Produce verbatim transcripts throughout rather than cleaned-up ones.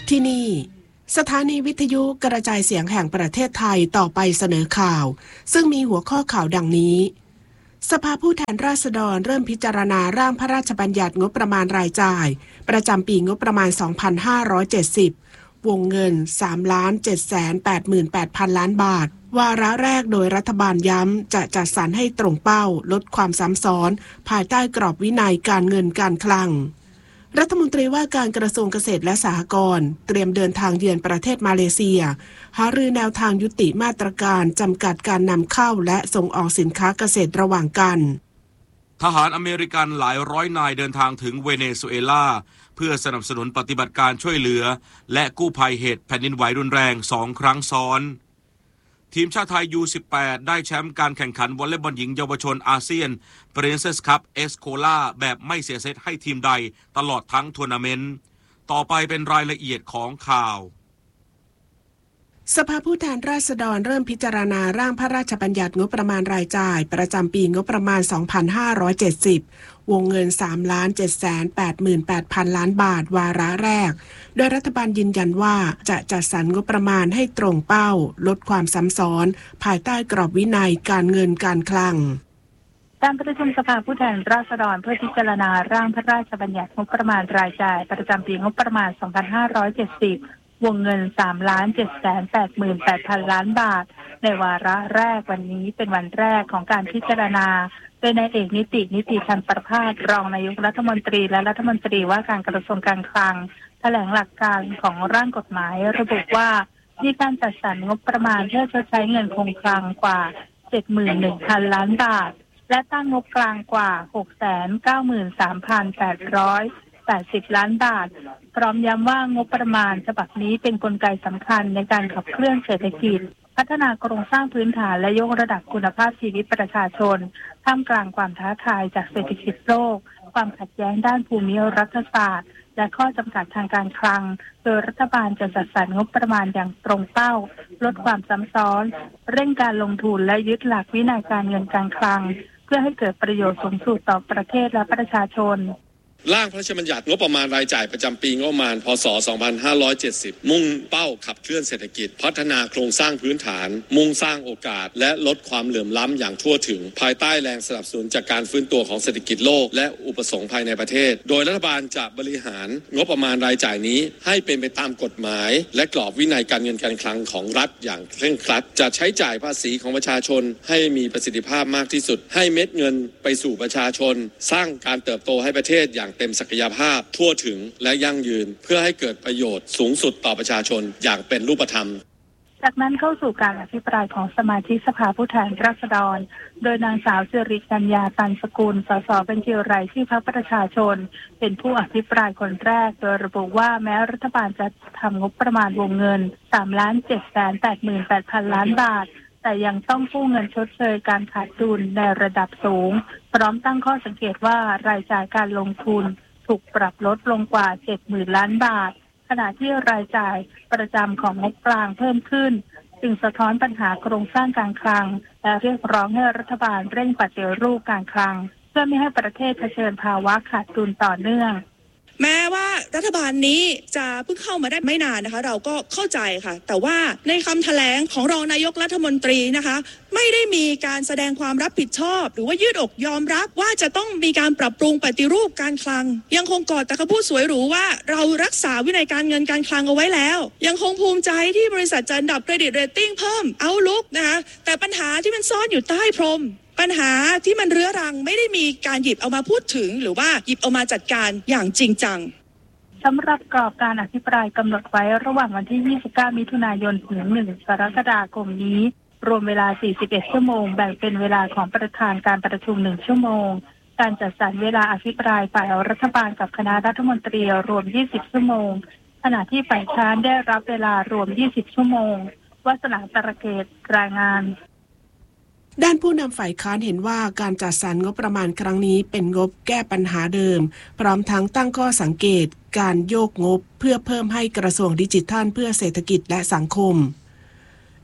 ที่นี่สถานีวิทยุกระจายเสียงแห่งประเทศไทยต่อไปเสนอข่าวซึ่งมีหัวข้อข่าวดังนี้สภาผู้แทนราษฎรเริ่มพิจารณาร่างพระราชบัญญัติงบประมาณรายจ่ายประจำปีงบประมาณ สองพันห้าร้อยเจ็ดสิบ วงเงิน สามล้านเจ็ดแสนแปดหมื่นแปดพัน ล้านบาทวาระแรกโดยรัฐบาลย้ำจะจัดสรรให้ตรงเป้าลดความซ้ำซ้อนภายใต้กรอบวินัยการเงินการคลังรัฐมนตรีว่าการกระทรวงเกษตรและสหกรณ์เตรียมเดินทางเยือนประเทศมาเลเซียหารือแนวทางยุติมาตรการจำกัดการนำเข้าและส่งออกสินค้าเกษตรระหว่างกันทหารอเมริกันหลายร้อยนายเดินทางถึงเวเนซุเอลาเพื่อสนับสนุนปฏิบัติการช่วยเหลือและกู้ภัยเหตุแผ่นดินไหวรุนแรงสองครั้งซ้อนทีมชาติไทย ยู สิบแปด ได้แชมป์การแข่งขันวอลเลย์บอลหญิงเยาวชนอาเซียน Princess Cup Escola แบบไม่เสียเซตให้ทีมใดตลอดทั้งทัวร์นาเมนต์ต่อไปเป็นรายละเอียดของข่าวสภาผู้แทนราษฎรเริ่มพิจารณาร่างพระราชบัญญัติงบประมาณรายจ่ายประจำปีงบประมาณ สองพันห้าร้อยเจ็ดสิบ วงเงิน สามล้านเจ็ดแสนแปดหมื่นแปดพัน ล้านบาทวาระแรกโดยรัฐบาลยืนยันว่าจะจัดสรรงบประมาณให้ตรงเป้าลดความซ้ำซ้อนภายใต้กรอบวินัยการเงินการคลังการประชุมสภาผู้แทนราษฎรเพื่อพิจารณาร่างพระราชบัญญัติงบประมาณรายจ่ายประจำปีงบประมาณ สองพันห้าร้อยเจ็ดสิบวงเงิน สามล้านเจ็ดแสนแปดหมื่นแปดพัน ล้านบาทในวาระแรกวันนี้เป็นวันแรกของการพิจารณาโดยนายเอกนิตินิติพันธ์ประภาสรองนายกรัฐมนตรีและรัฐมนตรีว่าการกระทรวงการคลังแถลงหลักการของร่างกฎหมายระบุว่ามีการจัดสรรงบประมาณเพื่อชดใช้เงินคงคลังกว่า เจ็ดหมื่นหนึ่งพัน ล้านบาทและตั้งงบกลางกว่า หกแสนเก้าหมื่นสามพันแปดร้อยแปดสิบ ล้านบาทพร้อมย้ำว่างบประมาณฉบับนี้เป็นกลไกสำคัญในการขับเคลื่อนเศรษฐกิจพัฒนาโครงสร้างพื้นฐานและยกระดับคุณภาพชีวิตประชาชนท่ามกลางความท้าทายจากเศรษฐกิจโลกความขัดแย้งด้านภูมิรัฐศาสตร์และข้อจำกัดทางการคลังโดยรัฐบาลจะจัดสรรงบประมาณอย่างตรงเป้าลดความซ้ำซ้อนเร่งการลงทุนและยึดหลักวินัยการเงินการคลังเพื่อให้เกิดประโยชน์สูงสุดต่อประเทศและประชาชนร่างพระราชบัญญัติงบประมาณรายจ่ายประจำปีงบประมาณพ.ศ. สองพันห้าร้อยเจ็ดสิบมุ่งเป้าขับเคลื่อนเศรษฐกิจพัฒนาโครงสร้างพื้นฐานมุ่งสร้างโอกาสและลดความเหลื่อมล้ำอย่างทั่วถึงภายใต้แรงสนับสนุนจากการฟื้นตัวของเศรษฐกิจโลกและอุปสงค์ภายในประเทศโดยรัฐบาลจะบริหารงบประมาณรายจ่ายนี้ให้เป็นไปตามกฎหมายและกรอบวินัยการเงินการคลังของรัฐอย่างเคร่งครัดจะใช้จ่ายภาษีของประชาชนให้มีประสิทธิภาพมากที่สุดให้เม็ดเงินไปสู่ประชาชนสร้างการเติบโตให้ประเทศอย่างเต็มศักยภาพทั่วถึงและยั่งยืนเพื่อให้เกิดประโยชน์สูงสุดต่อประชาชนอย่างเป็นรูปธรรมจากนั้นเข้าสู่การอภิปรายของสมาชิกสภาผู้แทนราษฎรโดยนางสาวสิริกัญญาตันสกุลสสบัญชีรายชื่อพรรคประชาชนเป็นผู้อภิปรายคนแรกโดยระบุว่าแม้รัฐบาลจะทำงบประมาณวงเงิน สามล้านเจ็ดแสนแปดหมื่นแปดพัน ล้านบาทแต่ยังต้องกู้เงินชดเชยการขาดดุลในระดับสูงพร้อมตั้งข้อสังเกตว่ารายจ่ายการลงทุนถูกปรับลดลงกว่า เจ็ดหมื่น ล้านบาทขณะที่รายจ่ายประจำของงบกลางเพิ่มขึ้นจึงสะท้อนปัญหาโครงสร้างการคลังและเรียกร้องให้รัฐบาลเร่งปฏิรูปการคลังเพื่อไม่ให้ประเทศเผชิญภาวะขาดดุลต่อเนื่องแม้ว่ารัฐบาลนี้จะเพิ่งเข้ามาได้ไม่นานนะคะเราก็เข้าใจค่ะแต่ว่าในคำแถลงของรองนายกรัฐมนตรีนะคะไม่ได้มีการแสดงความรับผิดชอบหรือว่ายืดอกยอมรับว่าจะต้องมีการปรับปรุงปฏิรูปการคลังยังคงกอดแต่คำพูดสวยหรูว่าเรารักษาวินัยการเงินการคลังเอาไว้แล้วยังคงภูมิใจที่บริษัทจะอันดับเครดิตเรตติ้งเพิ่มเอาลุกนะคะแต่ปัญหาที่มันซ่อนอยู่ใต้พรมปัญหาที่มันเรื้อรังไม่ได้มีการหยิบเอามาพูดถึงหรือว่าหยิบเอามาจัดการอย่างจริงจังสำหรับกรอบการอภิปรายกำหนดไว้ระหว่างวันที่ยี่สิบเก้ามิถุนายนถึงหนึ่งกรกฎาคมนี้รวมเวลาสี่สิบเอ็ดชั่วโมงแบ่งเป็นเวลาของประธานการประชุมหนึ่งชั่วโมงการจัดสรรเวลาอภิปรายฝ่ายรัฐบาลกับคณะรัฐมนตรีรวมยี่สิบชั่วโมงขณะที่ฝ่ายค้านได้รับเวลารวมยี่สิบชั่วโมงวาสนาตระเกตรายงานด้านผู้นำฝ่ายค้านเห็นว่าการจัดสรรงบประมาณครั้งนี้เป็นงบแก้ปัญหาเดิมพร้อมทั้งตั้งข้อสังเกตการโยกงบเพื่อเพิ่มให้กระทรวงดิจิทัลเพื่อเศรษฐกิจและสังคม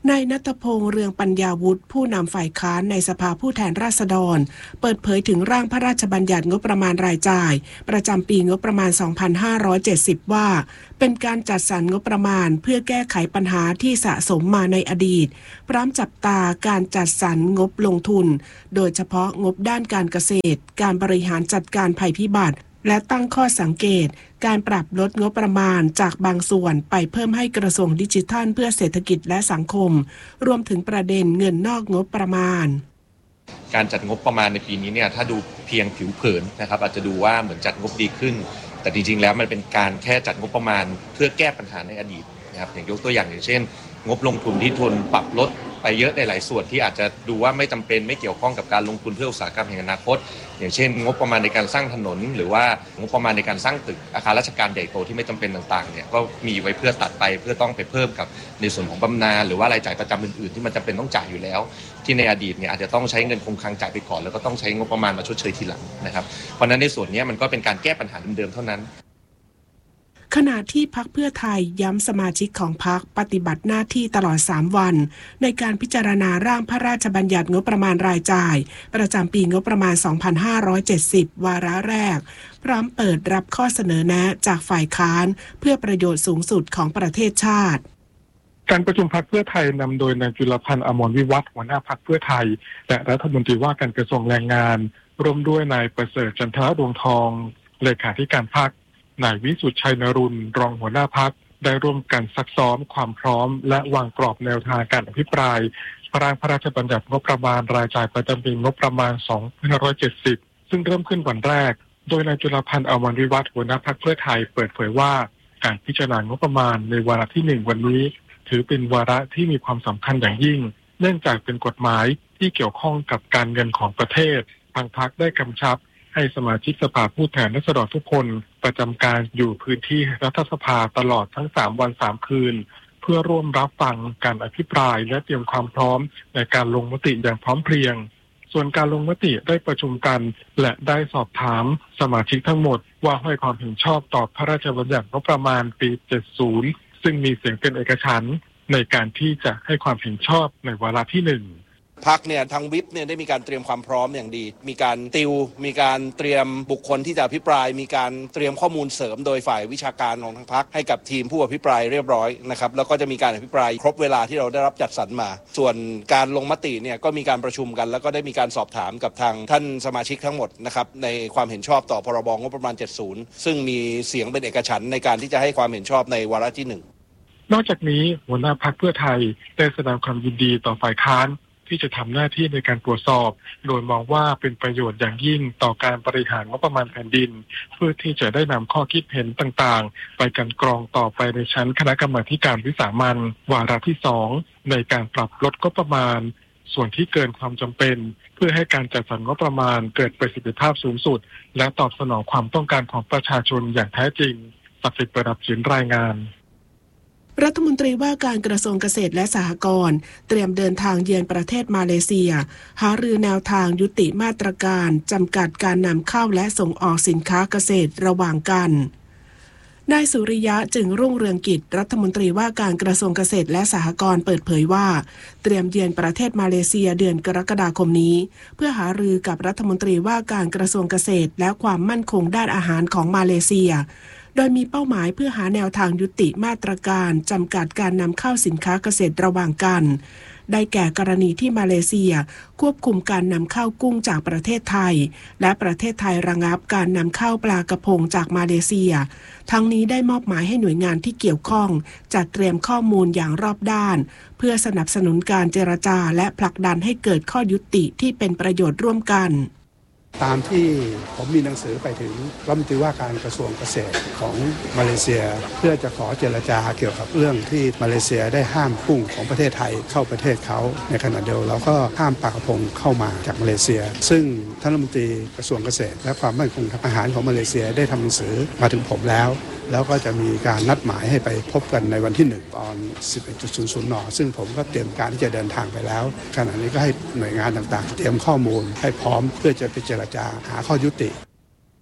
นายณัฐพงษ์เรืองปัญญาวุฒิผู้นำฝ่ายค้านในสภาผู้แทนราษฎรเปิดเผยถึงร่างพระราชบัญญัติงบประมาณรายจ่ายประจำปีงบประมาณ สองพันห้าร้อยเจ็ดสิบ ว่าเป็นการจัดสรรงบประมาณเพื่อแก้ไขปัญหาที่สะสมมาในอดีตพร้อมจับตาการจัดสรรงบลงทุนโดยเฉพาะงบด้านการเกษตรการบริหารจัดการภัยพิบัติและตั้งข้อสังเกตการปรับลดงบประมาณจากบางส่วนไปเพิ่มให้กระทรวงดิจิทัลเพื่อเศรษฐกิจและสังคมรวมถึงประเด็นเงินนอกงบประมาณการจัดงบประมาณในปีนี้เนี่ยถ้าดูเพียงผิวเผินนะครับอาจจะดูว่าเหมือนจัดงบดีขึ้นแต่จริงๆแล้วมันเป็นการแค่จัดงบประมาณเพื่อแก้ปัญหาในอดีตนะครับอย่างยกตัวอย่างอย่างเช่นงบลงทุนที่ทุนปรับลดไปเยอะในหลายส่วนที่อาจจะดูว่าไม่จำเป็นไม่เกี่ยวข้องกับการลงทุนเพื่ออุตสาหกรรมแห่งอนาคตอย่างเช่นงบประมาณในการสร้างถนนหรือว่างบประมาณในการสร้างตึกอาคารราชการใหญ่โตที่ไม่จำเป็นต่างๆเนี่ยก็มีไว้เพื่อตัดไปเพื่อต้องไปเพิ่มกับในส่วนของบำนาญหรือว่ารายจ่ายประจำอื่นๆที่มันจำเป็นต้องจ่ายอยู่แล้วที่ในอดีตเนี่ยอาจจะต้องใช้เงินคงคลังจ่ายไปก่อนแล้วก็ต้องใช้งบประมาณมาชดเชยทีหลังนะครับเพราะนั้นในส่วนนี้มันก็เป็นการแก้ปัญหาเดิมๆเท่านั้นขณะที่พรรคเพื่อไทยย้ำสมาชิกของพรรคปฏิบัติหน้าที่ตลอดสามวันในการพิจารณาร่างพระราชบัญญัติงบประมาณรายจ่ายประจำปีงบประมาณ สองพันห้าร้อยเจ็ดสิบ วาระแรกพร้อมเปิดรับข้อเสนอแนะจากฝ่ายค้านเพื่อประโยชน์สูงสุดของประเทศชาติการประชุมพรรคเพื่อไทยนำโดยนายจุลพันธ์อมรวิวัฒน์หัวหน้าพรรคเพื่อไทยและรัฐมนตรีว่าการกระทรวงแรงงานร่วมด้วยนายประเสริฐจันทรดวงทองเลขาธิการพรรคนายวิสุทธิ์ชัยนรุณรองหัวหน้าพรรคได้ร่วมกันซักซ้อมความพร้อมและวางกรอบแนวทางการอภิปรายร่างพระราชบัญญัติงบประมาณรายจ่ายประจำปีงบประมาณ สองพันห้าร้อยเจ็ดสิบ ซึ่งเริ่มขึ้นวันแรกโดยนายจุลพันธ์อมรวิวัฒน์หัวหน้าพรรคเพื่อไทยเปิดเผยว่าการพิจารณางบประมาณในวาระที่หนึ่งวันนี้ถือเป็นวาระที่มีความสำคัญอย่างยิ่งเนื่องจากเป็นกฎหมายที่เกี่ยวข้องกับการเงินของประเทศทางพรรคได้กำชับให้สมาชิกสภาผู้แทนราษฎรทุกคนประจำการอยู่พื้นที่รัฐสภาตลอดทั้งสามวันสามคืนเพื่อร่วมรับฟังการอภิปรายและเตรียมความพร้อมในการลงมติอย่างพร้อมเพรียงส่วนการลงมติได้ประชุมกันและได้สอบถามสมาชิกทั้งหมดว่าให้ความเห็นชอบต่อพระราชบัญญัติงบประมาณปีเจ็ดสิบซึ่งมีเสียงเป็นเอกฉันท์ในการที่จะให้ความเห็นชอบในวาระที่หนึ่งพรรคเนี่ยทางวิปเนี่ยได้มีการเตรียมความพร้อมอย่างดีมีการติวมีการเตรียมบุคคลที่จะอภิปรายมีการเตรียมข้อมูลเสริมโดยฝ่ายวิชาการของทางพรรคให้กับทีมผู้อภิปรายเรียบร้อยนะครับแล้วก็จะมีการอภิปรายครบเวลาที่เราได้รับจัดสรรมาส่วนการลงมติเนี่ยก็มีการประชุมกันแล้วก็ได้มีการสอบถามกับทางท่านสมาชิกทั้งหมดนะครับในความเห็นชอบต่อพรบงบประมาณเจ็ดสิบซึ่งมีเสียงเป็นเอกฉันท์ในการที่จะให้ความเห็นชอบในวาระที่หนึ่งนอกจากนี้หัวหน้าพรรคเพื่อไทยได้แสดงความยินดีต่อฝ่ายค้านที่จะทำหน้าที่ในการตรวจสอบโดยมองว่าเป็นประโยชน์อย่างยิ่งต่อการบริหารงบประมาณแผ่นดินเพื่อที่จะได้นำข้อคิดเห็นต่างๆไปกันกรองต่อไปในชั้นคณะกรรมาการวิสามัญวาระที่สองในการปรับลดงบประมาณส่วนที่เกินความจำเป็นเพื่อให้การจัดสรรงบประมาณเกิดประสิทธิภาพสูงสุดและตอบสนองความต้องการของประชาชนอย่างแท้จริงศักดิ์สิทธิ์ประดับฉินรายงานรัฐมนตรีว่าการกระทรวงเกษตรและสหกรณ์เตรียมเดินทางเยือนประเทศมาเลเซียหารือแนวทางยุติมาตรการจำกัดการนำเข้าและส่งออกสินค้าเกษตรระหว่างกันนายสุริยะจึงรุ่งเรืองกิจรัฐมนตรีว่าการกระทรวงเกษตรและสหกรณ์เปิดเผยว่าเตรียมเยือนประเทศมาเลเซียเดือนกรกฎาคมนี้เพื่อหารือกับรัฐมนตรีว่าการกระทรวงเกษตรและความมั่นคงด้านอาหารของมาเลเซียโดยมีเป้าหมายเพื่อหาแนวทางยุติมาตรการจำกัดการนำเข้าสินค้าเกษตรระหว่างกันได้แก่กรณีที่มาเลเซียควบคุมการนำเข้ากุ้งจากประเทศไทยและประเทศไทยระงับการนำเข้าปลากระพงจากมาเลเซียทั้งนี้ได้มอบหมายให้หน่วยงานที่เกี่ยวข้องจัดเตรียมข้อมูลอย่างรอบด้านเพื่อสนับสนุนการเจรจาและผลักดันให้เกิดข้อยุติที่เป็นประโยชน์ร่วมกันตามที่ผมมีหนังสือไปถึงรัฐมนตรีว่าการกระทรวงเกษตรของมาเลเซียเพื่อจะขอเจรจาเกี่ยวกับเรื่องที่มาเลเซียได้ห้ามกุ้งของประเทศไทยเข้าประเทศเขาในขณะเดียวเราก็ห้ามปลากระพงเข้ามาจากมาเลเซียซึ่งท่านรัฐมนตรีกระทรวงเกษตรและความมั่นคงทางอาหารของมาเลเซียได้ทำหนังสือมาถึงผมแล้วแล้วก็จะมีการนัดหมายให้ไปพบกันในวันที่หนึ่งตอน สิบเอ็ดนาฬิกา น.ซึ่งผมก็เตรียมการที่จะเดินทางไปแล้วขณะนี้ก็ให้หน่วยงานต่างๆเตรียมข้อมูลให้พร้อมเพื่อจะไปเจรจาหาข้อยุติ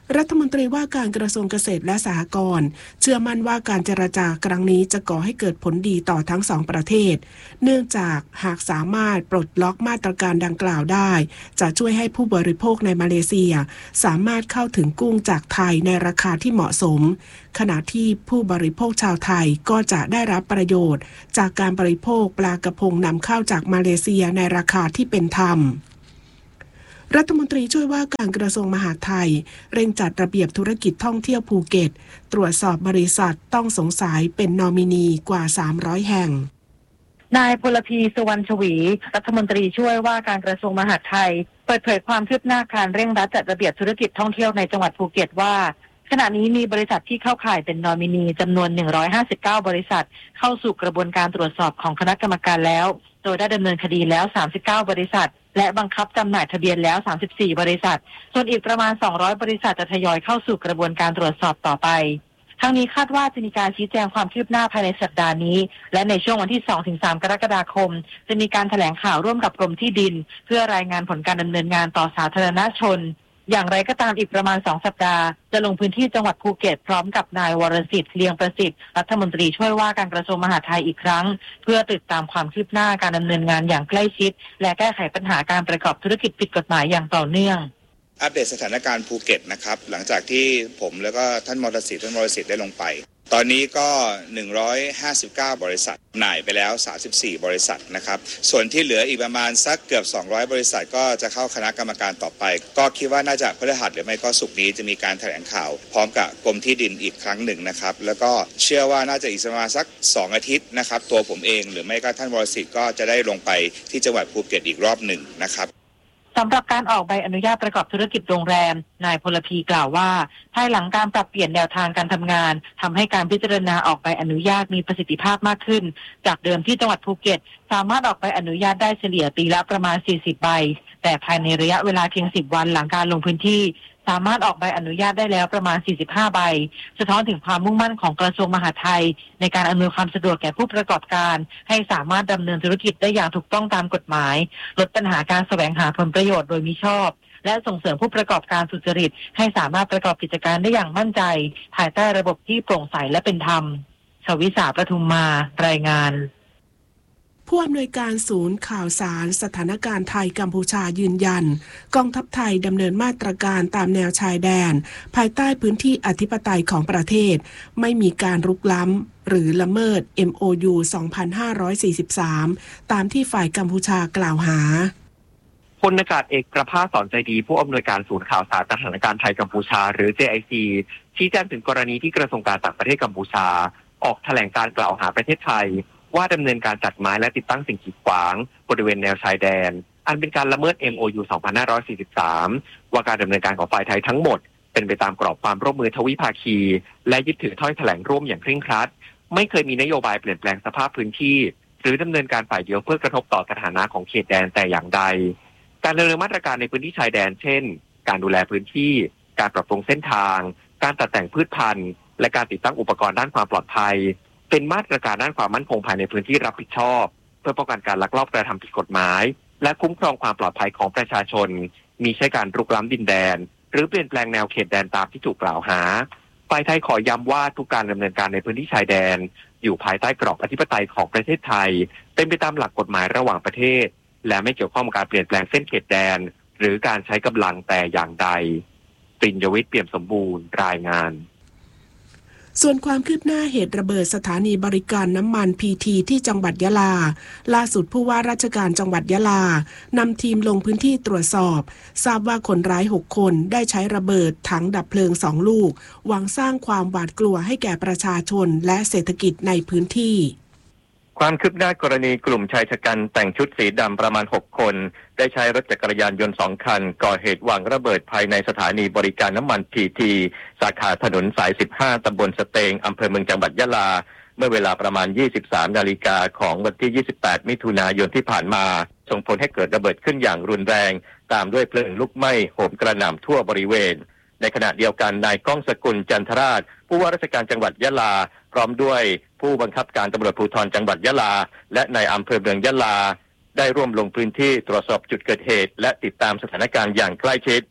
รัฐมนตรีว่าการกระทรวงเกษตรและสหกรณ์เชื่อมั่นว่าการเจรจากรั้งนี้จะก่อให้เกิดผลดีต่อทั้งสองประเทศเนื่องจากหากสามารถปลดล็อกมาตรการดังกล่าวได้จะช่วยให้ผู้บริโภคในมาเลเซียสามารถเข้าถึงกุ้งจากไทยในราคาที่เหมาะสมขณะที่ผู้บริโภคชาวไทยก็จะได้รับประโยชน์จากการบริโภคปลากระพงนำเข้าจากมาเลเซียในราคาที่เป็นธรรมรัฐมนตรีช่วยว่าการกระทรวงมหาดไทยเร่งจัดระเบียบธุรกิจท่องเที่ยวภูเก็ตตรวจสอบบริษัทต้องสงสัยเป็นนอมินีกว่าสามร้อยแห่งนายพลพีสุวรรณชวีรัฐมนตรีช่วยว่าการกระทรวงมหาดไทยเปิดเผยความคืบหน้าการเร่งรัดจัดระเบียบธุรกิจท่องเที่ยวในจังหวัดภูเก็ตว่าขณะนี้มีบริษัทที่เข้าข่ายเป็นนอมินีจำนวนหนึ่งร้อยห้าสิบเก้าบริษัทเข้าสู่กระบวนการตรวจสอบของคณะกรรมการแล้วโดยได้ดำเนินคดีแล้วสามสิบเก้าบริษัทและบังคับจำหน่ายทะเบียนแล้วสามสิบสี่บริษัทส่วนอีกประมาณสองร้อยบริษัทจะทยอยเข้าสู่กระบวนการตรวจสอบต่อไปทั้งนี้คาดว่าจะมีการชี้แจงความคืบหน้าภายในสัปดาห์นี้และในช่วงวันที่ สองถึงสาม กรกฎาคมจะมีการแถลงข่าวร่วมกับกรมที่ดินเพื่อรายงานผลการดำเนินงานต่อสาธารณชนอย่างไรก็ตามอีกประมาณสองสัปดาห์จะลงพื้นที่จังหวัดภูเก็ตพร้อมกับนายวรสิทธิ์เลียงประสิทธิ์รัฐมนตรีช่วยว่าการกระทรวงมหาดไทยอีกครั้งเพื่อติดตามความคืบหน้าการดำเนินงานอย่างใกล้ชิดและแก้ไขปัญหาการประกอบธุรกิจผิดกฎหมายอย่างต่อเนื่องอัปเดตสถานการณ์ภูเก็ตนะครับหลังจากที่ผมแล้วก็ท่านมรสิทธิ์ท่านมรสิทธิ์ได้ลงไปตอนนี้ก็หนึ่งร้อยห้าสิบเก้าบริษัทหน่ายไปแล้วสามสิบสี่บริษัทนะครับส่วนที่เหลืออีกประมาณสักเกือบสองร้อยบริษัทก็จะเข้าคณะกรรมการต่อไปก็คิดว่าน่าจะพฤหัสหรือไม่ก็ศุกร์นี้จะมีการแถลงข่าวพร้อมกับกรมที่ดินอีกครั้งหนึ่งนะครับแล้วก็เชื่อว่าน่าจะอีกประมาณสักสองอาทิตย์นะครับตัวผมเองหรือไม่ก็ท่านมรสิทธิ์ก็จะได้ลงไปที่จังหวัดภูเก็ตอีกรอบหนึ่งนะครับสำหรับการออกใบอนุญาตประกอบธุรกิจโรงแรมนายพลพีกล่าวว่าภายหลังการปรับเปลี่ยนแนวทางการทำงานทำให้การพิจารณาออกใบอนุญาตมีประสิทธิภาพมากขึ้นจากเดิมที่จังหวัดภูเก็ตสามารถออกใบอนุญาตได้เฉลี่ยปีละประมาณสี่สิบใบแต่ภายในระยะเวลาเพียงสิบวันหลังการลงพื้นที่สามารถออกใบอนุญาตได้แล้วประมาณสี่สิบห้าใบสะท้อนถึงความมุ่งมั่นของกระทรวงมหาดไทยในการอำนวยความสะดวกแก่ผู้ประกอบการให้สามารถดำเนินธุรกิจได้อย่างถูกต้องตามกฎหมายลดปัญหาการแสวงหาผลประโยชน์โดยมิชอบและส่งเสริมผู้ประกอบการสุจริตให้สามารถประกอบกิจการได้อย่างมั่นใจภายใต้ระบบที่โปร่งใสและเป็นธรรมชวิสาประทุมมารายงานผู้อำนวยการศูนย์ข่าวสารสถานการณ์ไทยกัมพูชายืนยันกองทัพไทยดำเนินมาตรการตามแนวชายแดนภายใต้พื้นที่อธิปไตยของประเทศไม่มีการรุกล้ำหรือละเมิด เอ็ม โอ ยู สองพันห้าร้อยสี่สิบสาม ตามที่ฝ่ายกัมพูชากล่าวหาพลอากาศเอกประภาสสอนใจดีผู้อำนวยการศูนย์ข่าวสารสถานการณ์ไทยกัมพูชาหรือ เจ ไอ ซี ชี้แจงถึงกรณีที่กระทรวงการต่างประเทศกัมพูชาออกแถลงการกล่าวหาประเทศไทยว่าดำเนินการจัดไม้และติดตั้งสิ่งกีดขวางบริเวณแนวชายแดนอันเป็นการละเมิด เอ็ม โอ ยู สองพันห้าร้อยสี่สิบสาม ว่าการดำเนินการของฝ่ายไทยทั้งหมดเป็นไปตามกรอบความร่วมมือทวิภาคีและยึดถือถ้อยแถลงร่วมอย่างเคร่งครัดไม่เคยมีนโยบายเปลี่ยนแปลงสภาพพื้นที่หรือดำเนินการฝ่ายเดียวเพื่อกระทบต่อสถานะของเขตแดนแต่อย่างใดการดำเนินมาตรการในพื้นที่ชายแดนเช่นการดูแลพื้นที่การปรับปรุงเส้นทางการตัดแต่งพืชพันธุ์และการติดตั้งอุปกรณ์ด้านความปลอดภัยเป็นมาตรการด้านความมั่นคงภายในพื้นที่รับผิดชอบเพื่อป้องกันการลักลอบกระทำผิดกฎหมายและคุ้มครองความปลอดภัยของประชาชนมิใช่การรุกล้ำดินแดนหรือเปลี่ยนแปลงแนวเขตแดนตามที่ถูกกล่าวหาฝ่ายไทยขอย้ำว่าทุกการดำเนินการในพื้นที่ชายแดนอยู่ภายใต้กรอบอธิปไตยของประเทศไทยเป็นไปตามหลักกฎหมายระหว่างประเทศและไม่เกี่ยวข้องกับการเปลี่ยนแปลงเส้นเขตแดนหรือการใช้กำลังแต่อย่างใดปริญญวิทย์เปี่ยมสมบูรณ์รายงานส่วนความคืบหน้าเหตุระเบิดสถานีบริการน้ำมัน พี ที ที่จังหวัดยะลาล่าสุดผู้ว่าราชการจังหวัดยะลานำทีมลงพื้นที่ตรวจสอบทราบว่าคนร้ายหกคนได้ใช้ระเบิดถังดับเพลิงสองลูกหวังสร้างความหวาดกลัวให้แก่ประชาชนและเศรษฐกิจในพื้นที่ความคืบหน้ากรณีกลุ่มชายชะกันแต่งชุดสีดำประมาณหกคนได้ใช้รถจักรยานยนต์สองคันก่อเหตุวางระเบิดภายในสถานีบริการน้ำมัน พี ที สาขาถนนสายสิบห้าตำบลสเตงอำเภอเมืองจังหวัดยะลาเมื่อเวลาประมาณ ยี่สิบสาม นาฬิกาของวันที่ ยี่สิบแปด มิถุนายนที่ผ่านมาส่งผลให้เกิดระเบิดขึ้นอย่างรุนแรงตามด้วยเพลิงลุกไหม้โหมกระหน่ำทั่วบริเวณในขณะเดียวกันนายก้องสกุลจันทราชผู้ว่าราชการจังหวัดยะลาพร้อมด้วยผู้บังคับการตำรวจภูธรจังหวัดยะลาและนายอำเภอเมืองยะลาได้ร่วมลงพื้นที่ตรวจสอบจุดเกิดเหตุและติดตามสถานการณ์อย่างใกล้ชิด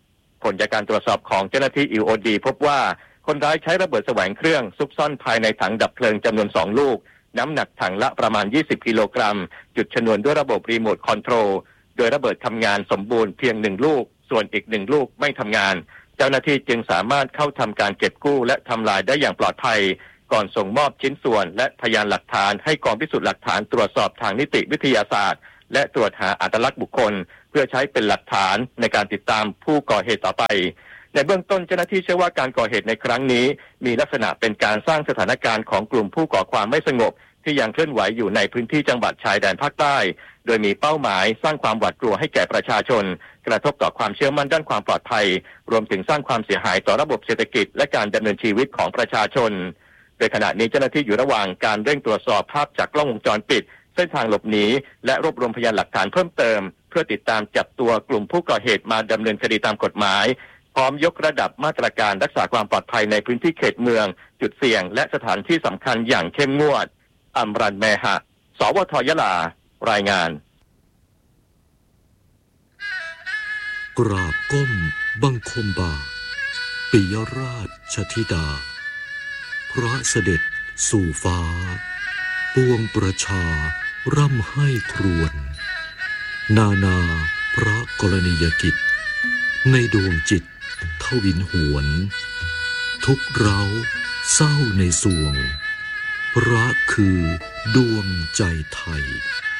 ผลจากการตรวจสอบของเจ้าหน้าที่ อี โอ ดี พบว่าคนร้ายใช้ระเบิดแสวงเครื่องซุกซ่อนภายในถังดับเพลิงจำนวนสองลูกน้ำหนักถังละประมาณยี่สิบกิโลกรัมจุดชนวนด้วยระบบรีโมทคอนโทรลโดยระเบิดทำงานสมบูรณ์เพียงหนึ่งลูกส่วนอีกหนึ่งลูกไม่ทำงานเจ้าหน้าที่จึงสามารถเข้าทำการเก็บกู้และทำลายได้อย่างปลอดภัยก่อนส่งมอบชิ้นส่วนและพยานหลักฐานให้กองพิสูจน์หลักฐานตรวจสอบทางนิติวิทยาศาสตร์และตรวจหาอัตลักษณ์บุคคลเพื่อใช้เป็นหลักฐานในการติดตามผู้ก่อเหตุต่อไปในเบื้องต้นเจ้าหน้าที่เชื่อว่าการก่อเหตุในครั้งนี้มีลักษณะเป็นการสร้างสถานการณ์ของกลุ่มผู้ก่อความไม่สงบที่ยังเคลื่อนไหวอยู่ในพื้นที่จังหวัดชายแดนภาคใต้โดยมีเป้าหมายสร้างความหวาดกลัวให้แก่ประชาชนกระทบต่อความเชื่อมั่นด้านความปลอดภัยรวมถึงสร้างความเสียหายต่อระบบเศรษฐกิจและการดำเนินชีวิตของประชาชนโดยขณะนี้เจ้าหน้าที่อยู่ระหว่างการเร่งตรวจสอบภาพจากกล้องวงจรปิดเส้นทางหลบหนีและรวบรวมพยานหลักฐานเพิ่มเติมเพื่อติดตามจับตัวกลุ่มผู้ก่อเหตุมาดำเนินคดีตามกฎหมายพร้อมยกระดับมาตรการรักษาความปลอดภัยในพื้นที่เขตเมืองจุดเสี่ยงและสถานที่สำคัญอย่างเข้มงวดอำรันแมหะสวทยะลารายงานกราบก้มบังคมบาทปิยราชธิดาพระเสด็จสู่ฟ้าปวงประชาร่ำให้ครวญนานาพระกรณียกิจในดวงจิตทวินหวนทุกเร้าเศร้าในสวงพระคือดวงใจไทย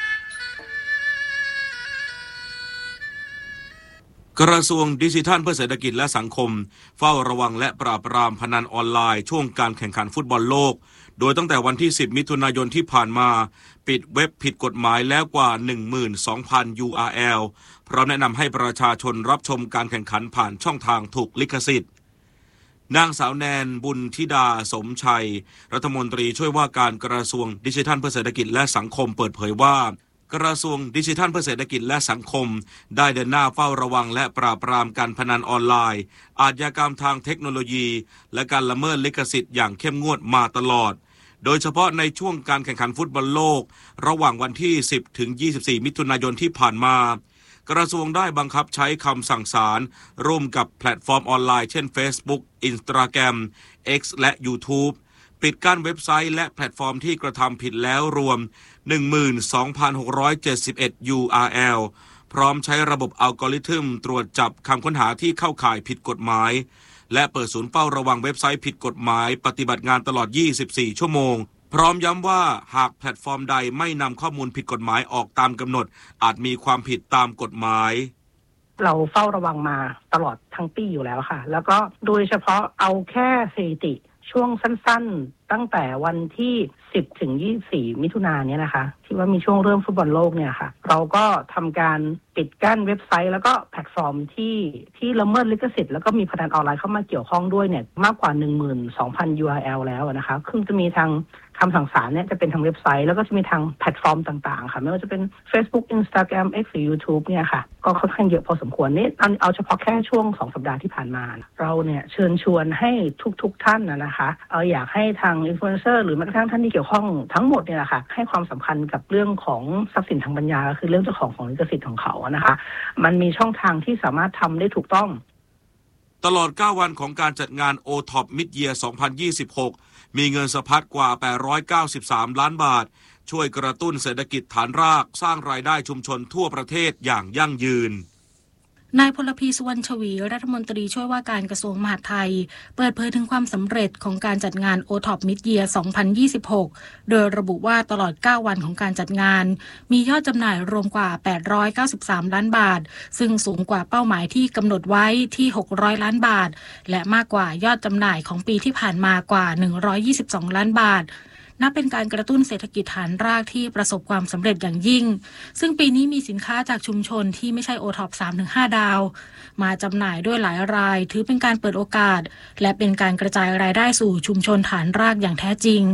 กระทรวงดิจิทัลเพื่อเศรษฐกิจและสังคมเฝ้าระวังและปราบปรามพนันออนไลน์ช่วงการแข่งขันฟุตบอลโลกโดยตั้งแต่วันที่สิบมิถุนายนที่ผ่านมาปิดเว็บผิดกฎหมายแล้วกว่า หนึ่งหมื่นสองพัน ยู อาร์ แอล พร้อมแนะนำให้ประชาชนรับชมการแข่งขันผ่านช่องทางถูกลิขสิทธิ์นางสาวแนนบุญธิดาสมชัยรัฐมนตรีช่วยว่าการกระทรวงดิจิทัลเพื่อเศรษฐกิจและสังคมเปิดเผยว่ากระทรวงดิจิทัลเพื่อเศรษฐกิจและสังคมได้เดินหน้าเฝ้าระวังและปราบปรามการพนันออนไลน์อาชญากรรมทางเทคโนโลยีและการละเมิดลิขสิทธิ์อย่างเข้มงวดมาตลอดโดยเฉพาะในช่วงการแข่งขันฟุตบอลโลกระหว่างวันที่สิบถึงยี่สิบสี่มิถุนายนที่ผ่านมากระทรวงได้บังคับใช้คำสั่งศาลร่วมกับแพลตฟอร์มออนไลน์เช่น Facebook Instagram X และ YouTube ปิดกั้นเว็บไซต์และแพลตฟอร์มที่กระทำผิดแล้วรวม หนึ่งหมื่นสองพันหกร้อยเจ็ดสิบเอ็ด ยู อาร์ แอล พร้อมใช้ระบบอัลกอริทึมตรวจจับคำค้นหาที่เข้าข่ายผิดกฎหมายและเปิดศูนย์เฝ้าระวังเว็บไซต์ผิดกฎหมายปฏิบัติงานตลอดยี่สิบสี่ชั่วโมงพร้อมย้ำว่าหากแพลตฟอร์มใดไม่นำข้อมูลผิดกฎหมายออกตามกำหนดอาจมีความผิดตามกฎหมายเราเฝ้าระวังมาตลอดทั้งปีอยู่แล้วค่ะแล้วก็โดยเฉพาะเอาแค่สถิติช่วงสั้นๆตั้งแต่วันที่สิบถึงยี่สิบสี่มิถุนายนเนี่ยนะคะที่ว่ามีช่วงเริ่มฟุตบอลโลกเนี่ยค่ะเราก็ทำการปิดกั้นเว็บไซต์แล้วก็แพลตฟอร์มที่ที่ละเมิดลิขสิทธิ์แล้วก็มีพนันออนไลน์เข้ามาเกี่ยวข้องด้วยเนี่ยมากกว่า หนึ่งหมื่นสองพัน ยู อาร์ แอล แล้วนะคะคือจะมีทางคำสั่งศาลเนี่ยจะเป็นทางเว็บไซต์แล้วก็จะมีทางแพลตฟอร์มต่างๆค่ะไม่ว่าจะเป็น Facebook Instagram X หรือ YouTube เนี่ยค่ะก็ค่อนข้างเยอะพอสมควรนี่เอาเอาเฉพาะแค่ช่วงสองสัปดาห์ที่ผ่านมาเราเนี่ยเชิญชวนให้ทุกๆท่านนะคะเอาอยากให้ทางอินฟลูเอนเซอร์หรือแม้กระทั่งท่านที่เกี่ยวข้องทั้งหมดเนี่ยนะคะให้ความสำคัญกับเรื่องของทรัพย์สินทางปัญญาคือเรื่องเจ้าของของลิขสิทธิ์ของเขานะคะมันมีช่องทางที่สามารถทำได้ถูกต้องตลอดเก้าวันของการจัดงาน โอ ท็อป Mid-Year สองพันยี่สิบหกมีเงินสะพัดกว่าแปดร้อยเก้าสิบสามล้านบาทช่วยกระตุ้นเศรษฐกิจฐานรากสร้างรายได้ชุมชนทั่วประเทศอย่างยั่งยืนนายพลพีสุวรรณชวีรัฐมนตรีช่วยว่าการกระทรวงมหาดไทยเปิดเผยถึงความสำเร็จของการจัดงาน โอ ท็อป Mid-Year สองพันยี่สิบหกโดยระบุว่าตลอดเก้าวันของการจัดงานมียอดจำหน่ายรวมกว่าแปดร้อยเก้าสิบสามล้านบาทซึ่งสูงกว่าเป้าหมายที่กำหนดไว้ที่หกร้อยล้านบาทและมากกว่ายอดจำหน่ายของปีที่ผ่านมากว่าหนึ่งร้อยยี่สิบสองล้านบาทนับเป็นการกระตุ้นเศรษฐกิจฐานรากที่ประสบความสำเร็จอย่างยิ่งซึ่งปีนี้มีสินค้าจากชุมชนที่ไม่ใช่ โอ ท็อป สามถึงห้า ดาวมาจำหน่ายด้วยหลายรายถือเป็นการเปิดโอกาสและเป็นการกระจายรายได้สู่ชุมชนฐานรากอย่างแท้จริง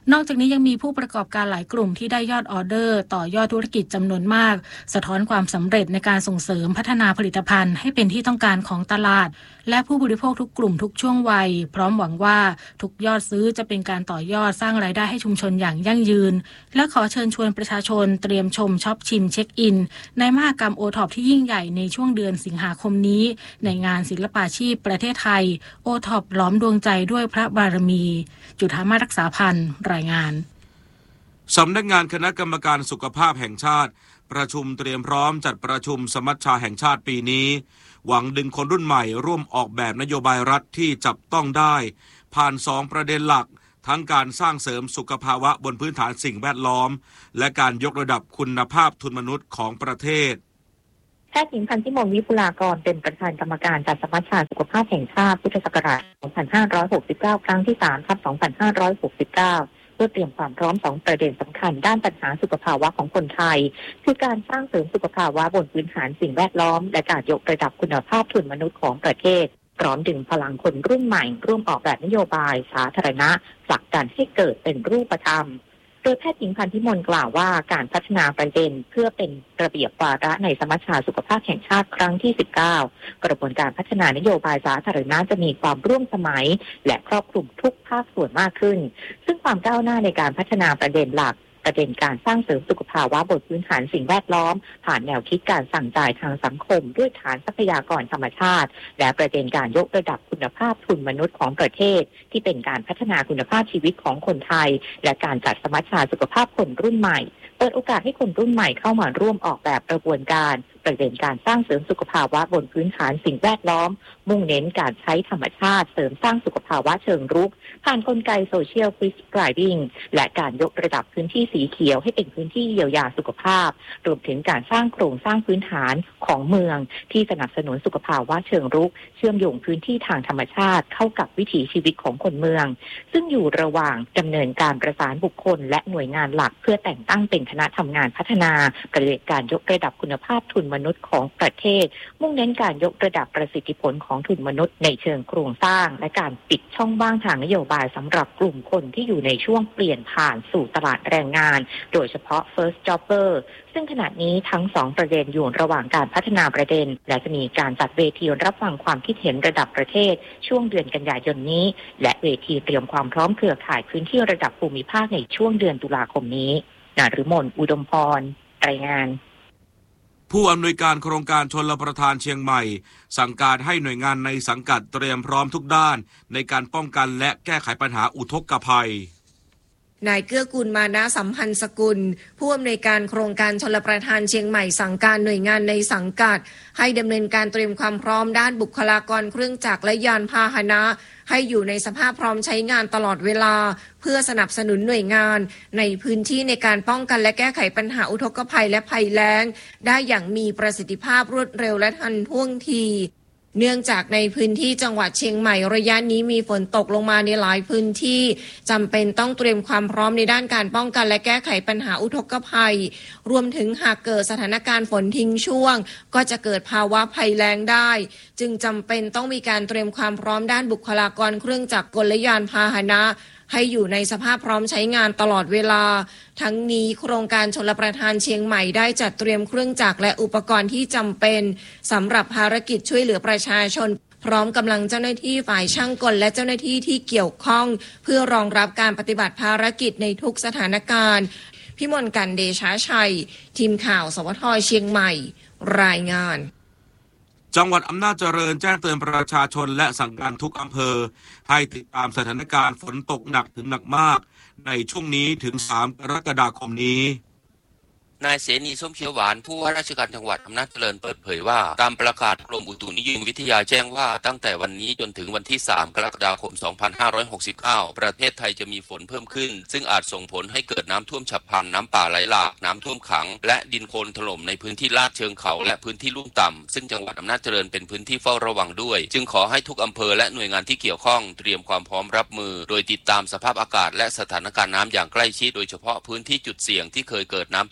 นอกจากนี้ยังมีผู้ประกอบการหลายกลุ่มที่ได้ยอดออเดอร์ต่อยอดธุรกิจจำนวนมากสะท้อนความสำเร็จในการส่งเสริมพัฒนาผลิตภัณฑ์ให้เป็นที่ต้องการของตลาดและผู้บริโภคทุกกลุ่มทุกช่วงวัยพร้อมหวังว่าทุกยอดซื้อจะเป็นการต่อยอดสร้างรายได้ให้ชุมชนอย่างยั่งยืนและขอเชิญชวนประชาชนเตรียมชมช็อปชิมเช็คอินในมหกรรมโอท็อปที่ยิ่งใหญ่ในช่วงเดือนสิงหาคมนี้ในงานศิลปาชีพประเทศไทยโอท็อปล้อมดวงใจด้วยพระบารมีจุฑามาสรักษาพันธ์รายงานสำนักงานคณะกรรมการสุขภาพแห่งชาติประชุมเตรียมพร้อมจัดประชุมสมัชชาแห่งชาติปีนี้หวังดึงคนรุ่นใหม่ร่วมออกแบบนโยบายรัฐที่จับต้องได้ผ่านสองประเด็นหลักทั้งการสร้างเสริมสุขภาวะบนพื้นฐานสิ่งแวดล้อมและการยกระดับคุณภาพทุนมนุษย์ของประเทศแพทย์หญิงพันธิมลวิปุลากรเป็นประธานกรรมการจัดสมัชชาสุขภาพแห่งชาติพุทธศักราช สองพันห้าร้อยหกสิบเก้า ครั้งที่ สาม ทับ สองพันห้าร้อยหกสิบเก้า เพื่อเตรียมความพร้อมสองประเด็นสำคัญด้านปัญหาสุขภาวะของคนไทยคือการสร้างเสริมสุขภาวะบนพื้นฐานสิ่งแวดล้อมและการยกระดับคุณภาพทุนมนุษย์ของประเทศพร้อมดึงพลังคนรุ่นใหม่ร่วมออกแบบนโยบายสาธารณะผลักดันให้เกิดเป็นรูปธรรมโดยแพทย์หญิงพันธิมลกล่าวว่าการพัฒนาประเด็นเพื่อเป็นระเบียบวาระในสมัชชาสุขภาพแห่งชาติครั้งที่ สิบเก้ากระบวนการพัฒนานโยบายสาธารณะจะมีความร่วมสมัยและครอบคลุมทุกภาคส่วนมากขึ้นซึ่งความก้าวหน้าในการพัฒนาประเด็นหลักประเด็นการสร้างเสริมสุขภาวะบนพื้นฐานสิ่งแวดล้อมผ่านแนวคิดการสั่งจ่ายทางสังคมด้วยฐานทรัพยากรธรรมชาติและประเด็นการยกระดับคุณภาพทุนมนุษย์ของประเทศที่เป็นการพัฒนาคุณภาพชีวิตของคนไทยและการจัดสมัชชาสุขภาพคนรุ่นใหม่เปิดโอกาสให้คนรุ่นใหม่เข้ามาร่วมออกแบบกระบวนการประเด็นการสร้างเสริมสุขภาวะบนพื้นฐานสิ่งแวดล้อมมุ่งเน้นการใช้ธรรมชาติเสริมสร้างสุขภาวะเชิงรุกผ่านกลไกโซเชียลพรีสไครบิ้งและการยกระดับพื้นที่สีเขียวให้เป็นพื้นที่เยียวยาสุขภาพรวมถึงการสร้างโครงสร้างพื้นฐานของเมืองที่สนับสนุนสุขภาวะเชิงรุกเชื่อมโยงพื้นที่ทางธรรมชาติเข้ากับวิถีชีวิตของคนเมืองซึ่งอยู่ระหว่างดำเนินการประสานบุคคลและหน่วยงานหลักเพื่อแต่งตั้งเป็นคณะทำงานพัฒนาประเด็นการยกระดับคุณภาพทุนมนุษย์ของประเทศมุ่งเน้นการยกระดับประสิทธิผลของทุนมนุษย์ในเชิงโครงสร้างและการปิดช่องว่างทางนโยบายสำหรับกลุ่มคนที่อยู่ในช่วงเปลี่ยนผ่านสู่ตลาดแรงงานโดยเฉพาะ first jobber ซึ่งขณะนี้ทั้งสองประเด็นอยู่ระหว่างการพัฒนาประเด็นและจะมีการจัดเวทีรับฟังความคิดเห็นระดับประเทศช่วงเดือนกันยายนนี้และเวทีเตรียมความพร้อมเครือข่ายพื้นที่ระดับภูมิภาคในช่วงเดือนตุลาคมนี้ณฤมลอุดมพรรายงานผู้อำนวยการโครงการชลประทานเชียงใหม่สั่งการให้หน่วยงานในสังกัดเตรียมพร้อมทุกด้านในการป้องกันและแก้ไขปัญหาอุทกภัยนายเกื้อกูลมานะสัมพันธ์สกุลผู้อำนวยการโครงการชลประทานเชียงใหม่สั่งการหน่วยงานในสังกัดให้ดำเนินการเตรียมความพร้อมด้านบุคลากรเครื่องจักรและยานพาหนะให้อยู่ในสภาพพร้อมใช้งานตลอดเวลาเพื่อสนับสนุนหน่วยงานในพื้นที่ในการป้องกันและแก้ไขปัญหาอุทกภัยและภัยแล้งได้อย่างมีประสิทธิภาพรวดเร็วและทันท่วงทีเนื่องจากในพื้นที่จังหวัดเชียงใหม่ระยะนี้มีฝนตกลงมาในหลายพื้นที่จำเป็นต้องเตรียมความพร้อมในด้านการป้องกันและแก้ไขปัญหาอุทกภัยรวมถึงหากเกิดสถานการณ์ฝนทิ้งช่วงก็จะเกิดภาวะภัยแล้งได้จึงจำเป็นต้องมีการเตรียมความพร้อมด้านบุคลากรเครื่องจักรกลและยานพาหนะให้อยู่ในสภาพพร้อมใช้งานตลอดเวลาทั้งนี้โครงการชลประทานเชียงใหม่ได้จัดเตรียมเครื่องจักรและอุปกรณ์ที่จำเป็นสำหรับภารกิจช่วยเหลือประชาชนพร้อมกำลังเจ้าหน้าที่ฝ่ายช่างกลและเจ้าหน้าที่ที่เกี่ยวข้องเพื่อรองรับการปฏิบัติภารกิจในทุกสถานการณ์พิมลกันเดชาชัยทีมข่าวสวทเชียงใหม่รายงานจังหวัดอำนาจเจริญแจ้งเตือนประชาชนและสั่งการทุกอำเภอให้ติดตามสถานการณ์ฝนตกหนักถึงหนักมากในช่วงนี้ถึงสามกรกฎาคมนี้นายเสนีส้มเขียวหวานผู้ว่าราชการจังหวัดอำนาจเจริญเปิดเผยว่าตามประกาศกรมอุตุนิยมวิทยาแจ้งว่าตั้งแต่วันนี้จนถึงวันที่สามกรกฎาคมสองพันห้าร้อยหกสิบเก้าประเทศไทยจะมีฝนเพิ่มขึ้นซึ่งอาจส่งผลให้เกิดน้ำท่วมฉับพลันน้ำป่าไหลหลากน้ำท่วมขังและดินโคลนถล่มในพื้นที่ลาดเชิงเขาและพื้นที่ลุ่มต่ำซึ่งจังหวัดอำนาจเจริญเป็นพื้นที่เฝ้าระวังด้วยจึงขอให้ทุกอำเภอและหน่วยงานที่เกี่ยวข้องเตรียมความพร้อมรับมือโดยติดตามสภาพอากาศและสถานการณ์น้ำอย่างใกล้ชิดโดยเฉพาะพื้นที่จุดเสี่ยงที่เคยเกิดน้ำท่วมเป็น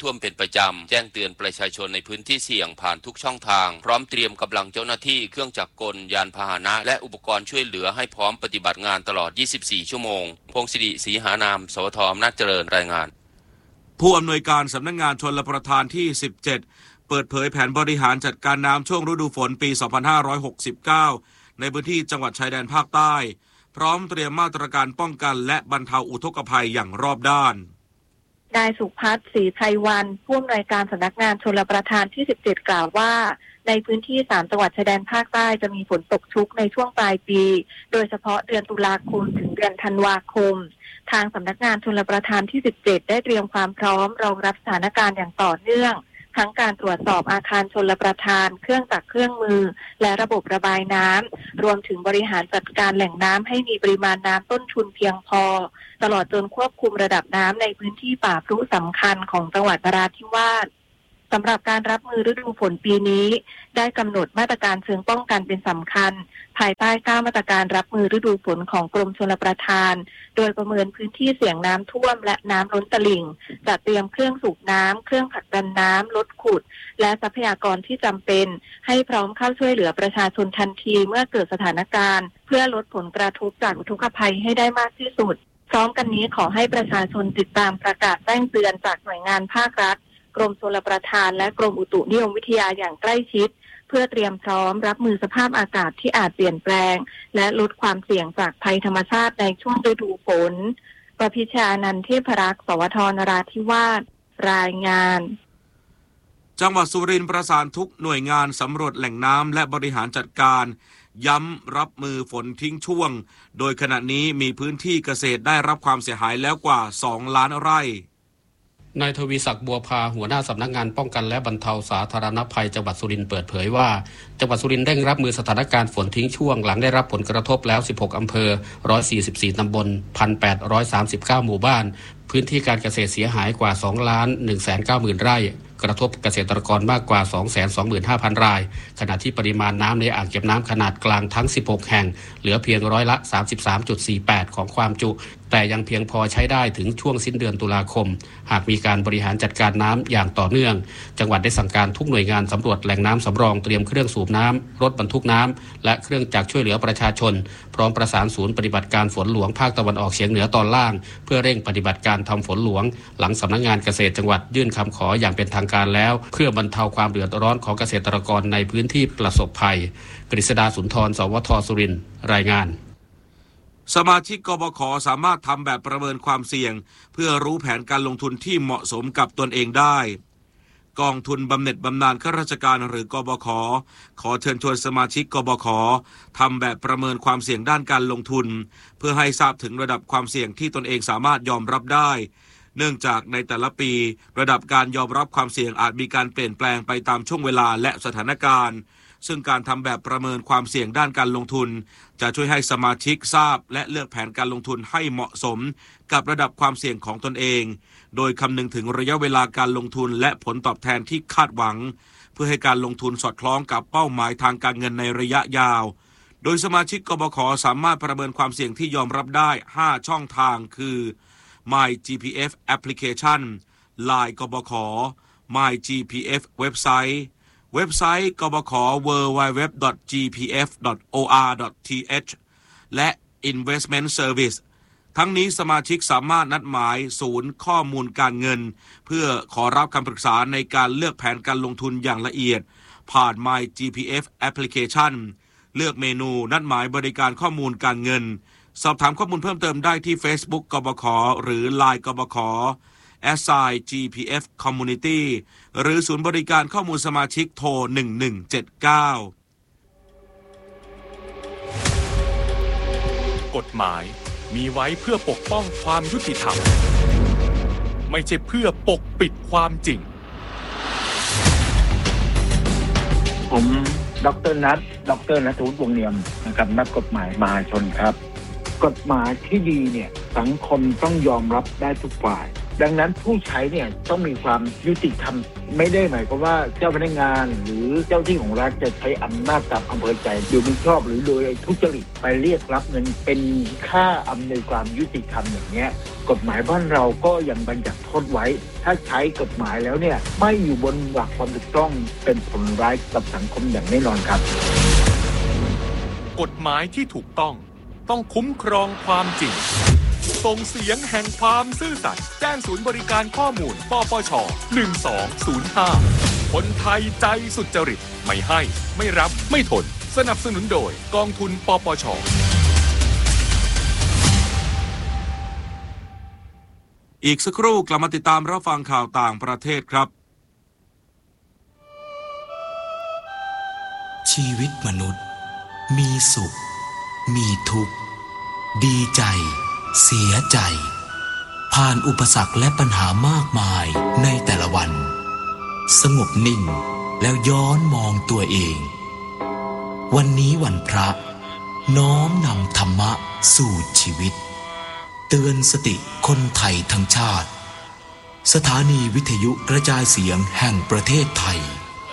ประจำแจ้งเตือนประชาชนในพื้นที่เสี่ยงผ่านทุกช่องทางพร้อมเตรียมกำลังเจ้าหน้าที่เครื่องจักรกลยานพาหนะและอุปกรณ์ช่วยเหลือให้พร้อมปฏิบัติงานตลอดยี่สิบสี่ชั่วโมงพงศิริศรีหานามสวทอำนาจเจริญรายงานผู้อำนวยการสำนักงานชลประทานที่สิบเจ็ดเปิดเผยแผนบริหารจัดการน้ำช่วงฤดูฝนปีสองพันห้าร้อยหกสิบเก้าในพื้นที่จังหวัดชายแดนภาคใต้พร้อมเตรียมมาตรการป้องกันและบรรเทาอุทกภัยอย่างรอบด้านนายสุพัฒน์ศรีไพรวรรณผู้อำนวยการสำนักงานชลประทานที่สิบเจ็ดกล่าวว่าในพื้นที่สามจังหวัดชายแดนภาคใต้จะมีฝนตกชุกในช่วงปลายปีโดยเฉพาะเดือนตุลาคมถึงเดือนธันวาคมทางสำนักงานชลประทานที่สิบเจ็ดได้เตรียมความพร้อมรองรับสถานการณ์อย่างต่อเนื่องทั้งการตรวจสอบอาคารชลประทานเครื่องจักรเครื่องมือและระบบระบายน้ำรวมถึงบริหารจัดการแหล่งน้ำให้มีปริมาณน้ำต้นทุนเพียงพอตลอดจนควบคุมระดับน้ำในพื้นที่ป่าพรุสำคัญของจังหวัดนราธิวาสสำหรับการรับมือฤดูฝนปีนี้ได้กำหนดมาตรการเชิงป้องกันเป็นสำคัญภายใต้เก้ามาตรการรับมือฤดูฝนของกรมชลประทานโดยประเมินพื้นที่เสี่ยงน้ำท่วมและน้ำล้นตลิ่งจัดเตรียมเครื่องสูบน้ำเครื่องผลักดันน้ำรถขุดและทรัพยากรที่จำเป็นให้พร้อมเข้าช่วยเหลือประชาชนทันทีเมื่อเกิดสถานการณ์เพื่อลดผลกระทบจากอุทกภัยให้ได้มากที่สุดพร้อมกันนี้ขอให้ประชาชนติดตามประกาศแจ้งเตือนจากหน่วยงานภาครัฐกรมชลประทานและกรมอุตุนิยมวิทยาอย่างใกล้ชิดเพื่อเตรียมพร้อมรับมือสภาพอากาศที่อาจเปลี่ยนแปลงและลดความเสี่ยงจากภัยธรรมชาติในช่วงฤดูฝนประพิชานันท์เทพรักษ์สวทนราธิวาสรายงานจังหวัดสุรินทร์ประสานทุกหน่วยงานสำรวจแหล่งน้ำและบริหารจัดการย้ำรับมือฝนทิ้งช่วงโดยขณะนี้มีพื้นที่เกษตรได้รับความเสียหายแล้วกว่าสองล้านไร่นายทวีศักดิ์บัวพาหัวหน้าสำนักงานป้องกันและบรรเทาสาธารณภัยจังหวัดสุรินทร์เปิดเผยว่าจังหวัดสุรินทร์เร่งรับมือสถานการณ์ฝนทิ้งช่วงหลังได้รับผลกระทบแล้วสิบหกอำเภอหนึ่งร้อยสี่สิบสี่ตำบล หนึ่งพันแปดร้อยสามสิบเก้า หมู่บ้านพื้นที่การเกษตรเสียหายกว่า สองล้านหนึ่งแสนเก้าหมื่น ไร่กระทบเกษตรกรมากกว่า สองแสนสองหมื่นห้าพัน รายขณะที่ปริมาณน้ำในอ่างเก็บน้ำขนาดกลางทั้งสิบหกแห่งเหลือเพียงร้อยละ สามสิบสามจุดสี่แปด ของความจุแต่ยังเพียงพอใช้ได้ถึงช่วงสิ้นเดือนตุลาคมหากมีการบริหารจัดการน้ำอย่างต่อเนื่องจังหวัดได้สั่งการทุกหน่วยงานสำรวจแหล่งน้ำสำรองเตรียมเครื่องสูบน้ำรถบรรทุกน้ำและเครื่องจักรช่วยเหลือประชาชนพร้อมประสานศูนย์ปฏิบัติการฝนหลวงภาคตะวันออกเฉียงเหนือตอนล่างเพื่อเร่งปฏิบัติการทำฝนหลวงหลังสำนักงานเกษตรจังหวัดยื่นคำขออย่างเป็นทางการแล้วเพื่อบรรเทาความเดือดร้อนของเกษตรกรในพื้นที่ประสบภัยกฤษดาสุนทรสวทสุรินทร์รายงานสมาชิกกบข.สามารถทำแบบประเมินความเสี่ยงเพื่อรู้แผนการลงทุนที่เหมาะสมกับตนเองได้กองทุนบำเหน็จบำนาญข้าราชการหรือกบข.ขอเชิญชวนสมาชิกกบข.ทำแบบประเมินความเสี่ยงด้านการลงทุนเพื่อให้ทราบถึงระดับความเสี่ยงที่ตนเองสามารถยอมรับได้เนื่องจากในแต่ละปีระดับการยอมรับความเสี่ยงอาจมีการเปลี่ยนแปลงไปตามช่วงเวลาและสถานการณ์ซึ่งการทำแบบประเมินความเสี่ยงด้านการลงทุนจะช่วยให้สมาชิกทราบและเลือกแผนการลงทุนให้เหมาะสมกับระดับความเสี่ยงของตนเองโดยคำนึงถึงระยะเวลาการลงทุนและผลตอบแทนที่คาดหวังเพื่อให้การลงทุนสอดคล้องกับเป้าหมายทางการเงินในระยะยาวโดยสมาชิกกบข.สามารถประเมินความเสี่ยงที่ยอมรับได้ห้าช่องทางคือ My จี พี เอฟ Application ไลน์ กบข. My จี พี เอฟ เว็บไซต์เว็บไซต์กบข.ดับเบิลยู ดับเบิลยู ดับเบิลยู ดอท จี พี เอฟ ดอท โอ อาร์ ดอท ที เอช และ Investment Service ทั้งนี้สมาชิกสามารถนัดหมายศูนย์ข้อมูลการเงินเพื่อขอรับคำปรึกษาในการเลือกแผนการลงทุนอย่างละเอียดผ่าน My จี พี เอฟ Application เลือกเมนูนัดหมายบริการข้อมูลการเงินสอบถามข้อมูลเพิ่มเติมได้ที่ Facebook กบข.หรือ ไลน์ กบข.แอส ไซน์ จี พี เอฟ Community หรือศูนย์บริการข้อมูลสมาชิกโทรหนึ่งหนึ่งเจ็ดเก้ากฎหมายมีไว้เพื่อปกป้องความยุติธรรมไม่ใช่เพื่อปกปิดความจริงผมดร.นัทดร.ณัฐวุฒิวงศ์เนียมนะครับนักกฎหมายมหาชนครับกฎหมายที่ดีเนี่ยสังคมต้องยอมรับได้ทุกฝ่ายดังนั้นผู้ใช้เนี่ยต้องมีความยุติธรรมไม่ได้หมายความว่าเจ้าพนักงานหรือเจ้าที่ของรัฐจะใช้อำนาจตามอำเภอใจโดยไม่ชอบหรือโดยทุจริตไปเรียกรับเงินเป็นค่าอำนวยความยุติธรรมอย่างเนี้ยกฎหมายบ้านเราก็ยังบัญญัติโทษไว้ถ้าใช้กฎหมายแล้วเนี่ยไม่อยู่บนหลักความถูกต้องเป็นผลร้ายกับสังคมอย่างแน่นอนครับกฎหมายที่ถูกต้องต้องคุ้มครองความจริงส่งเสียงแห่งความซื่อสัตย์แจ้งศูนย์บริการข้อมูลปปชหนึ่งสองศูนย์ห้าคนไทยใจสุจริตไม่ให้ไม่รับไม่ทนสนับสนุนโดยกองทุนปปชอีกสักครู่กลับมาติดตามรับฟังข่าวต่างประเทศครับชีวิตมนุษย์มีสุขมีทุกข์ดีใจเสียใจผ่านอุปสรรคและปัญหามากมายในแต่ละวันสงบนิ่งแล้วย้อนมองตัวเองวันนี้วันพระน้อมนำธรรมะสู่ชีวิตเตือนสติคนไทยทั้งชาติสถานีวิทยุกระจายเสียงแห่งประเทศไทย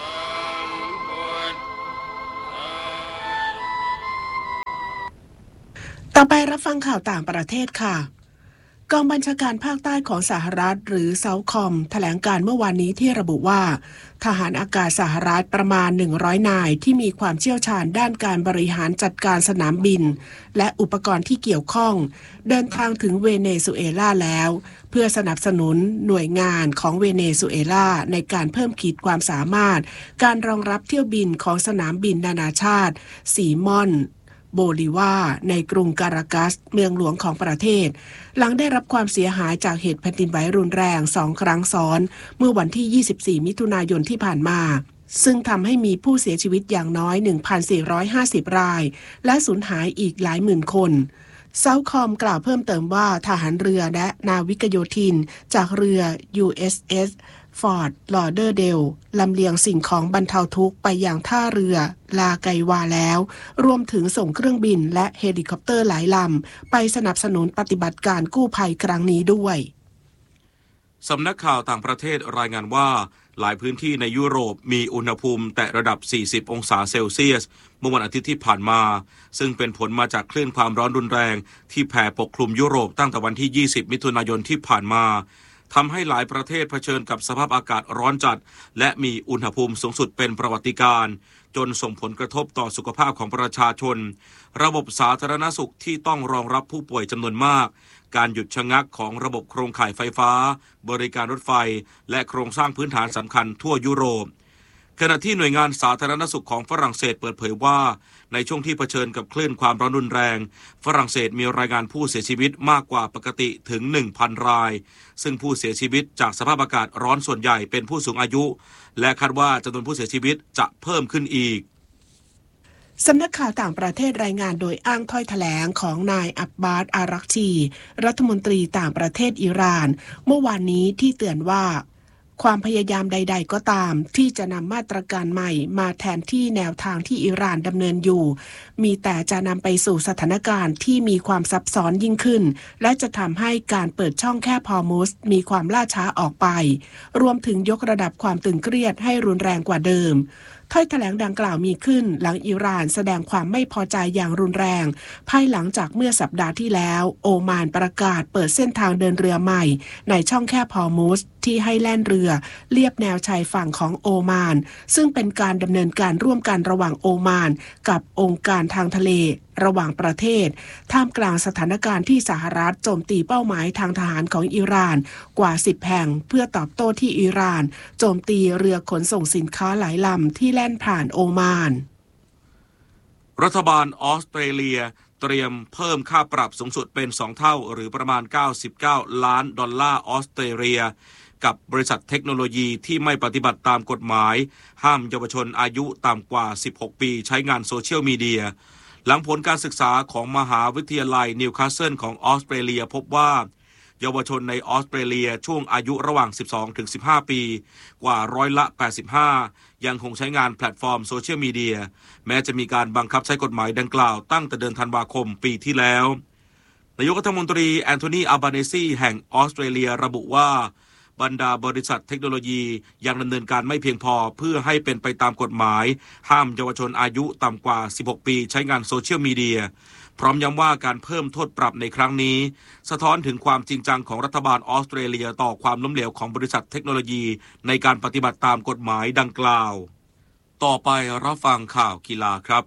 ต่อไปรับฟังข่าวต่างประเทศค่ะกองบัญชาการภาคใต้ของสหรัฐหรือเซาคอมแถลงการเมื่อวานนี้ที่ระบุว่าทหารอากาศสหรัฐประมาณหนึ่งร้อยนายที่มีความเชี่ยวชาญด้านการบริหารจัดการสนามบินและอุปกรณ์ที่เกี่ยวข้องเดินทางถึงเวเนซุเอลาแล้วเพื่อสนับสนุนหน่วยงานของเวเนซุเอลาในการเพิ่มขีดความสามารถการรองรับเที่ยวบินของสนามบินนานาชาติซีมอนโบลิวาในกรุงการากัสเมืองหลวงของประเทศหลังได้รับความเสียหายจากเหตุแผ่นดินไหวรุนแรงสองครั้งซ้อนเมื่อวันที่ยี่สิบสี่มิถุนายนที่ผ่านมาซึ่งทำให้มีผู้เสียชีวิตอย่างน้อย หนึ่งพันสี่ร้อยห้าสิบ รายและสูญหายอีกหลายหมื่นคนเซาคอมกล่าวเพิ่มเติมว่าทหารเรือและนาวิกโยธินจากเรือ ยู เอส เอสฟอร์ดลอเดอร์เดลลำเลียงสิ่งของบรรเทาทุกข์ไปยังท่าเรือลาไกวาแล้วรวมถึงส่งเครื่องบินและเฮลิคอปเตอร์หลายลำไปสนับสนุนปฏิบัติการกู้ภัยครั้งนี้ด้วยสำนักข่าวต่างประเทศรายงานว่าหลายพื้นที่ในยุโรปมีอุณหภูมิแตะระดับสี่สิบองศาเซลเซียสเมื่อวันอาทิตย์ที่ผ่านมาซึ่งเป็นผลมาจากคลื่นความร้อนรุนแรงที่แผ่ปกคลุมยุโรปตั้งแต่วันที่ยี่สิบมิถุนายนที่ผ่านมาทำให้หลายประเทศเผชิญกับสภาพอากาศร้อนจัดและมีอุณหภูมิสูงสุดเป็นประวัติการณ์จนส่งผลกระทบต่อสุขภาพของประชาชนระบบสาธารณสุขที่ต้องรองรับผู้ป่วยจำนวนมากการหยุดชะงักของระบบโครงข่ายไฟฟ้าบริการรถไฟและโครงสร้างพื้นฐานสำคัญทั่วยุโรปขณะที่หน่วยงานสาธารณสุขของฝรั่งเศสเปิดเผยว่าในช่วงที่เผชิญกับคลื่นความร้อนรุนแรงฝรั่งเศสมีรายงานผู้เสียชีวิตมากกว่าปกติถึง หนึ่งพัน รายซึ่งผู้เสียชีวิตจากสภาพอากาศร้อนส่วนใหญ่เป็นผู้สูงอายุและคาดว่าจำนวนผู้เสียชีวิตจะเพิ่มขึ้นอีกสำนักข่าวต่างประเทศรายงานโดยอ้างถ้อยแถลงของนายอับบาสอารักชีรัฐมนตรีต่างประเทศอิหร่านเมื่อวานนี้ที่เตือนว่าความพยายามใดๆก็ตามที่จะนำมาตรการใหม่มาแทนที่แนวทางที่อิหร่านดำเนินอยู่มีแต่จะนำไปสู่สถานการณ์ที่มีความซับซ้อนยิ่งขึ้นและจะทำให้การเปิดช่องแคบฮอร์มุซมีความล่าช้าออกไปรวมถึงยกระดับความตึงเครียดให้รุนแรงกว่าเดิมถ้อยแถลงดังกล่าวมีขึ้นหลังอิหร่านแสดงความไม่พอใจอย่างรุนแรงภายหลังจากเมื่อสัปดาห์ที่แล้วโอมานประกาศเปิดเส้นทางเดินเรือใหม่ในช่องแคบฮอร์มุซที่ให้แล่นเรือเลียบแนวชายฝั่งของโอมานซึ่งเป็นการดำเนินการร่วมกันระหว่างโอมานกับองค์การทางทะเลระหว่างประเทศท่ามกลางสถานการณ์ที่สหรัฐโจมตีเป้าหมายทางทหารของอิหร่านกว่าสิบแห่งเพื่อตอบโต้ที่อิหร่านโจมตีเรือขนส่งสินค้าหลายลำที่แล่นผ่านโอมานรัฐบาลออสเตรเลียเตรียมเพิ่มค่าปรับสูงสุดเป็นสองเท่าหรือประมาณเก้าสิบเก้าล้านดอลลาร์ออสเตรเลียกับบริษัทเทคโนโลยีที่ไม่ปฏิบัติตามกฎหมายห้ามเยาวชนอายุต่ำกว่าสิบหกปีใช้งานโซเชียลมีเดียหลังผลการศึกษาของมหาวิทยาลัยนิวคาสเซิลของออสเตรเลียพบว่าเยาวชนในออสเตรเลียช่วงอายุระหว่าง สิบสองถึงสิบห้า ปีกว่าร้อยละแปดสิบห้ายังคงใช้งานแพลตฟอร์มโซเชียลมีเดียแม้จะมีการบังคับใช้กฎหมายดังกล่าวตั้งแต่เดือนธันวาคมปีที่แล้วนายกรัฐมนตรีแอนโทนี อัลบาเนซีแห่งออสเตรเลียระบุว่าบรรดาบริษัทเทคโนโลยียังดำเนินการไม่เพียงพอเพื่อให้เป็นไปตามกฎหมายห้ามเยาวชนอายุต่ำกว่าสิบหกปีใช้งานโซเชียลมีเดียพร้อมย้ำว่าการเพิ่มโทษปรับในครั้งนี้สะท้อนถึงความจริงจังของรัฐบาลออสเตรเลียต่อความล้มเหลวของบริษัทเทคโนโลยีในการปฏิบัติตามกฎหมายดังกล่าวต่อไปรับฟังข่าวกีฬาครับ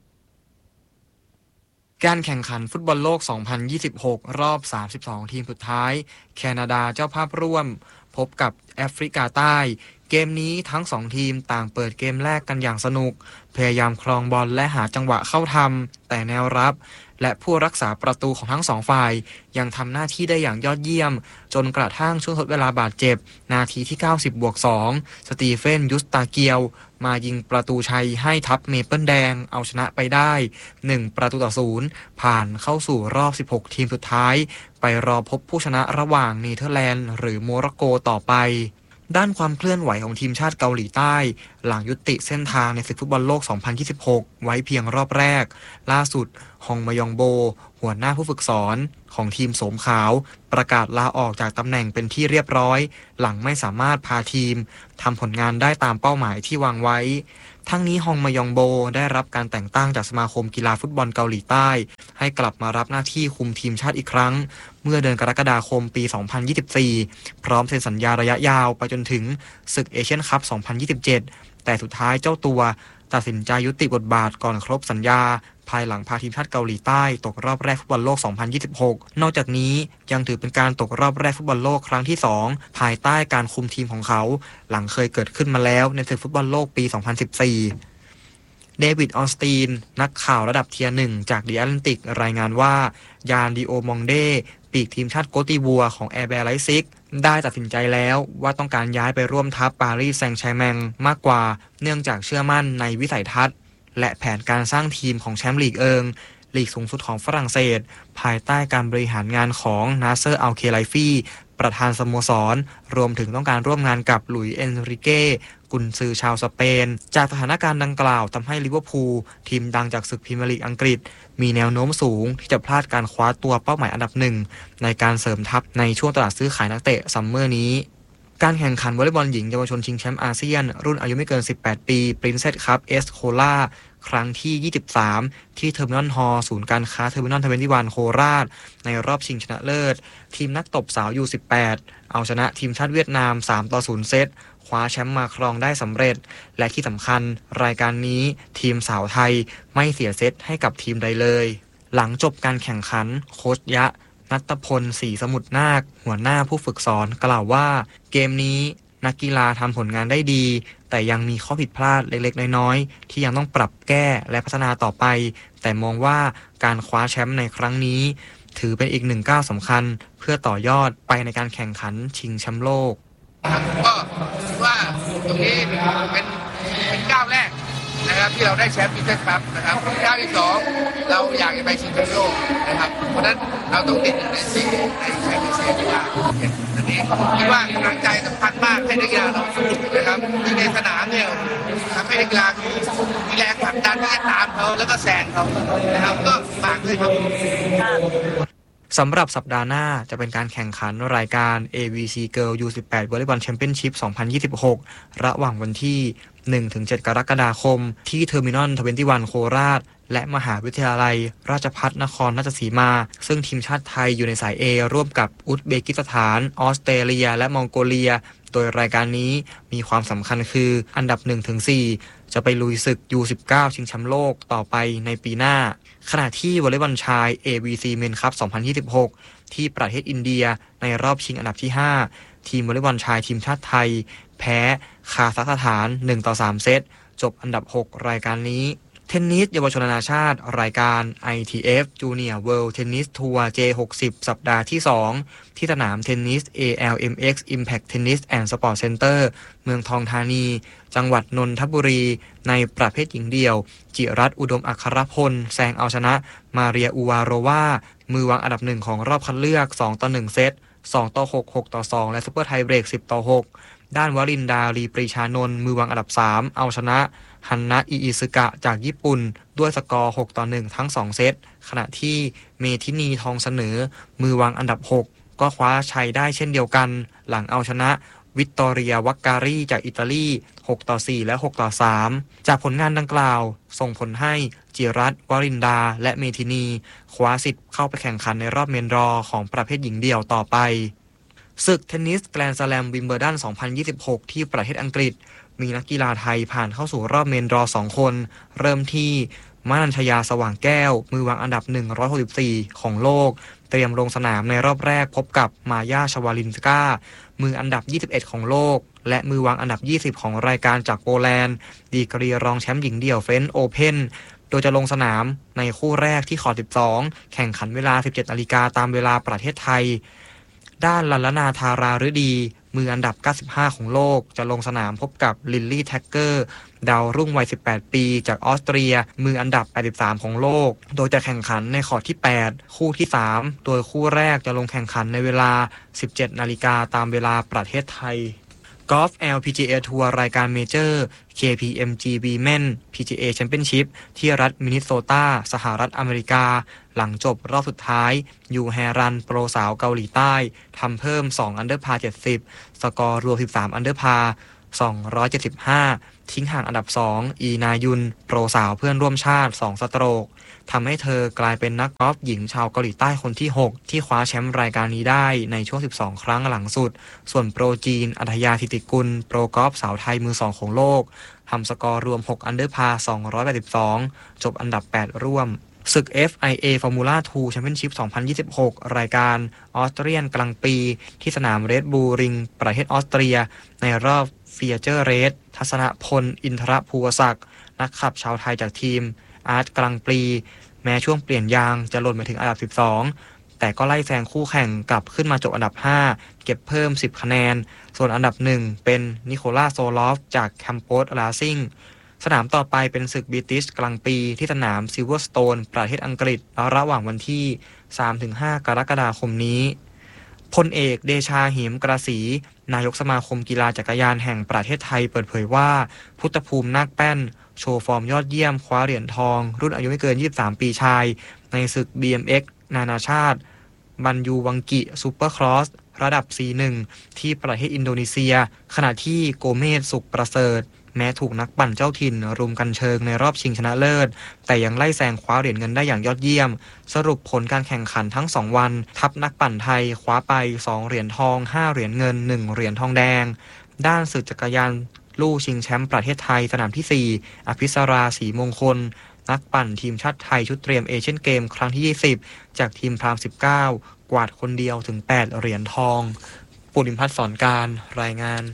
การแข่งขันฟุตบอลโลก สองพันยี่สิบหก รอบ สามสิบสอง ทีมสุดท้ายแคนาดาเจ้าภาพร่วมพบกับแอฟริกาใต้เกมนี้ทั้งสองทีมต่างเปิดเกมแรกกันอย่างสนุกพยายามครองบอลและหาจังหวะเข้าทำแต่แนวรับและผู้รักษาประตูของทั้งสองฝ่ายยังทำหน้าที่ได้อย่างยอดเยี่ยมจนกระทั่งช่วงทดเวลาบาดเจ็บนาทีที่ เก้าสิบ บวก สอง สตีเฟน ยุสตาเกียวมายิงประตูชัยให้ทัพเมเปิลแดงเอาชนะไปได้หนึ่งประตูต่อศูนย์ผ่านเข้าสู่รอบสิบหกทีมสุดท้ายไปรอพบผู้ชนะระหว่างเนเธอร์แลนด์หรือโมร็อกโกต่อไปด้านความเคลื่อนไหวของทีมชาติเกาหลีใต้หลังยุติเส้นทางในศึกฟุตบอลโลก สองพันยี่สิบหก ไว้เพียงรอบแรกล่าสุดฮองมยองโบหัวหน้าผู้ฝึกสอนของทีมโสมขาวประกาศลาออกจากตำแหน่งเป็นที่เรียบร้อยหลังไม่สามารถพาทีมทำผลงานได้ตามเป้าหมายที่วางไว้ทั้งนี้ฮองมยองโบได้รับการแต่งตั้งจากสมาคมกีฬาฟุตบอลเกาหลีใต้ให้กลับมารับหน้าที่คุมทีมชาติอีกครั้งเมื่อเดือนกรกฎาคมปี สองพันยี่สิบสี่ พร้อมเซ็นสัญญาระยะยาวไปจนถึงศึกเอเชียนคัพ สองพันยี่สิบเจ็ด แต่สุดท้ายเจ้าตัวตัดสินใจยุติบทบาทก่อนครบสัญญาภายหลังพาทีมชาติเกาหลีใต้ตกรอบแรกฟุตบอลโลก สองพันยี่สิบหก นอกจากนี้ยังถือเป็นการตกรอบแรกฟุตบอลโลกครั้งที่สองภายใต้การคุมทีมของเขาหลังเคยเกิดขึ้นมาแล้วในศึกฟุตบอลโลกปี สองพันสิบสี่เดวิดออสตีนนักข่าวระดับเทียร์หนึ่งจากดิแอตแลนติกรายงานว่ายานดิโอมองเดปีกทีมชาติโกติบัวของแอร์แบร์ไลซิกได้ตัดสินใจแล้วว่าต้องการย้ายไปร่วมทัพปารีสแซงต์แชร์แมงมากกว่าเนื่องจากเชื่อมั่นในวิสัยทัศน์และแผนการสร้างทีมของแชมป์ลีกเอิงลีกสูงสุดของฝรั่งเศสภายใต้การบริหารงานของนาเซอร์อัลเคไลฟีประธานสโมสรรวมถึงต้องการร่วมงานกับหลุยส์เอนริเก้กุนซือชาวสเปนจากสถานการณ์ดังกล่าวทำให้ลิเวอร์พูลทีมดังจากศึกพรีเมียร์ลีกอังกฤษมีแนวโน้มสูงที่จะพลาดการคว้าตัวเป้าหมายอันดับหนึ่งในการเสริมทัพในช่วงตลาดซื้อขายนักเตะซัมเมอร์นี้การแข่งขันวอลเลย์บอลหญิงเยาวชนชิงแชมป์อาเซียนรุ่นอายุไม่เกินสิบแปดปี Princess Cup เอส โคราชครั้งที่ยี่สิบสามที่เทอร์มินอลฮอลล์ศูนย์การค้าเทอร์มินอลยี่สิบเอ็ดโคราชในรอบชิงชนะเลิศทีมนักตบสาว ยู สิบแปด เอาชนะทีมชาติเวียดนามสามต่อศูนย์เซตคว้าแชมป์มาครองได้สำเร็จและที่สำคัญรายการนี้ทีมสาวไทยไม่เสียเซตให้กับทีมใดเลยหลังจบการแข่งขันโค้ชยะณัฐพล ศรีสมุทรนาคหัวหน้าผู้ฝึกสอนกล่าวว่าเกมนี้นักกีฬาทำผลงานได้ดีแต่ยังมีข้อผิดพลาดเล็กๆน้อยๆที่ยังต้องปรับแก้และพัฒนาต่อไปแต่มองว่าการคว้าแชมป์ในครั้งนี้ถือเป็นอีกหนึ่งก้าวสำคัญเพื่อต่อยอดไปในการแข่งขันชิงแชมป์โลกก็คิดว่าตรงนี้เป็นเป็นก้าวแรกนะครับที่เราได้แชมป์พิเศษครับนะครับก้าวที่สองเราอยากจะไปชิงแชมป์โลกนะครับเพราะฉะนั้นเราต้องติดในสี่ในแชมป์พิเศษกีฬาอันนี้คิดว่ากำลังใจสำคัญมากให้นักกีฬาเราสู้นะครับที่ในสนามเนี่ยทำให้นักกีฬามีแรงผลักดันที่จะตามเขาแล้วก็แซงเขานะครับก็ฝากด้วยครับสำหรับสัปดาห์หน้าจะเป็นการแข่งขันรายการ เอ วี ซี Girl ยู สิบแปด Volleyball Championship สองพันยี่สิบหกระหว่างวันที่ หนึ่งถึงเจ็ด กรกฎาคมที่เทอร์มินอลยี่สิบเอ็ดโคราชและมหาวิทยาลัยราชภัฏนครราชสีมาซึ่งทีมชาติไทยอยู่ในสาย A ร่วมกับอุซเบกิสถานออสเตรเลียและมองโกเลียโดยรายการนี้มีความสำคัญคืออันดับ หนึ่งถึงสี่ จะไปลุยศึก ยู สิบเก้า ชิงแชมป์โลกต่อไปในปีหน้าขณะที่วอลเลย์บอลชาย เอ วี ซี Men Cup สองพันยี่สิบหกที่ประเทศอินเดียในรอบชิงอันดับที่ห้าทีมวอลเลย์บอลชายทีมชาติไทยแพ้คาซัคสถานหนึ่งต่อสามเซตจบอันดับหกรายการนี้เทนนิสเยาวชนนานาชาติรายการ ไอ ที เอฟ Junior World Tennis Tour เจ หกสิบ สัปดาห์ที่สองที่สนามเทนนิส เอ แอล เอ็ม เอ็กซ์ Impact Tennis and Sport Center เมืองทองธานีจังหวัดนนทบุรีในประเภทหญิงเดี่ยวจิรัตน์อุดมอัครพลแซงเอาชนะมาเรียอูวาโรวามือวางอันดับหนึ่งของรอบคัดเลือกสองต่อหนึ่งเซตสองต่อหก หกต่อสองและซุปเปอร์ไทเบรกสิบต่อหกด้านวรินดาลีปรีชานนท์มือวางอันดับสามเอาชนะฮันนะอิอิซึกะจากญี่ปุ่นด้วยสกอร์หกต่อหนึ่งทั้งสองเซตขณะที่เมทินีทองเสนอมือวางอันดับหกก็คว้าชัยได้เช่นเดียวกันหลังเอาชนะวิตตอเรียวักการีจากอิตาลีหกต่อสี่และหกต่อสามจากผลงานดังกล่าวส่งผลให้จิรัตน์วรินดาและเมทินีคว้าสิทธิ์เข้าไปแข่งขันในรอบเมนดรอของประเภทหญิงเดี่ยวต่อไปศึกเทนนิสแกรนด์สแลมวิมเบิลดันสองพันยี่สิบหกที่ประเทศอังกฤษมีนักกีฬาไทยผ่านเข้าสู่รอบเมนดรอสองคนเริ่มที่มานัญชยาสว่างแก้วมือวางอันดับหนึ่งร้อยหกสิบสี่ของโลกเตรียมลงสนามในรอบแรกพบกับมายาชวาลินสกามืออันดับยี่สิบเอ็ดของโลกและมือวางอันดับยี่สิบของรายการจากโปแลนด์ดีกรีรองแชมป์หญิงเดี่ยวเฟรนช์โอเพ่นโดยจะลงสนามในคู่แรกที่คอร์ตสิบสองแข่งขันเวลา สิบเจ็ดนาฬิกาตามเวลาประเทศไทยด้านลัลลนาธาราฤดีมืออันดับเก้าสิบห้าของโลกจะลงสนามพบกับลิลลี่แท็กเกอร์ดาวรุ่งวัยสิบแปดปีจากออสเตรียมืออันดับแปดสิบสามของโลกโดยจะแข่งขันในคอร์ตที่แปดคู่ที่สามโดยคู่แรกจะลงแข่งขันในเวลา สิบเจ็ดนาฬิกาตามเวลาประเทศไทยกอล์ฟ แอล พี จี เอ ทัวร์รายการเมเจอร์ เค พี เอ็ม จี Women พี จี เอ Championship ที่รัฐมินนิโซตาสหรัฐอเมริกาหลังจบรอบสุดท้ายยูแฮรันโปรสาวเกาหลีใต้ทำเพิ่มสองอันเดอร์พาเจ็ดสิบสกอร์รวมสิบสามอันเดอร์พาสองร้อยเจ็ดสิบห้าทิ้งห่างอันดับสองอีนายุนโปรสาวเพื่อนร่วมชาติสองสโตรกทำให้เธอกลายเป็นนักกอล์ฟหญิงชาวเกาหลีใต้คนที่หกที่คว้าแชมป์รายการนี้ได้ในช่วงสิบสองครั้งหลังสุดส่วนโปรจีนอัธยาธิติกุลโปรกอล์ฟสาวไทยมือสองของโลกทำสกอร์รวมหกอันเดอร์พาสองร้อยแปดสิบสองจบอันดับแปดร่วมศึก เอฟ ไอ เอ Formula ทู Championship สองพันยี่สิบหกรายการออสเตรียนกลางปีที่สนามเรดบูลริงประเทศออสเตรียในรอบเฟียเจอร์เรสทัศนพลอินทรภูวศักดิ์นักขับชาวไทยจากทีมอาร์ตกลางปีแม้ช่วงเปลี่ยนยางจะหล่นมาถึงอันดับสิบสองแต่ก็ไล่แซงคู่แข่งกลับขึ้นมาจบอันดับห้าเก็บเพิ่มสิบคะแนนส่วนอันดับหนึ่งเป็นนิโคลัสโซลอฟจากแคมโปสลาซิงสนามต่อไปเป็นศึกบริติชกลางปีที่สนามซิลเวอร์สโตนประเทศอังกฤษระหว่างวันที่ สามถึงห้า กรกฎาคมนี้พลเอกเดชาหิมกระสีนายกสมาคมกีฬาจักรยานแห่งประเทศไทยเปิดเผยว่าพุทธภูมินาคแป้นโชว์ฟอร์มยอดเยี่ยมคว้าเหรียญทองรุ่นอายุไม่เกินยี่สิบสามปีชายในศึก บี เอ็ม เอ็กซ์ นานาชาติบันยูวังกิซูเปอร์ครอสระดับ ซี หนึ่ง ที่ประเทศอินโดนีเซียขณะที่โกเมสสุขประเสริฐแม้ถูกนักปั่นเจ้าถิ่นรุมกันเชิงในรอบชิงชนะเลิศแต่ยังไล่แซงคว้าเหรียญเงินได้อย่างยอดเยี่ยมสรุปผลการแข่งขันทั้งสองวันทัพนักปั่นไทยคว้าไปสองเหรียญทองห้าเหรียญเงินหนึ่งเหรียญทองแดงด้านศึกจักรยานลู่ชิงแชมป์ประเทศไทยสนามที่สี่อภิสราศรีมงคลนักปั่นทีมชาติไทยชุดเตรียมเอเชียนเกมครั้งที่ยี่สิบจากทีมพรามสิบเก้ากวาดคนเดียวถึงแปดเหรียญทองปุริมพัฒน์สอนการรายงาน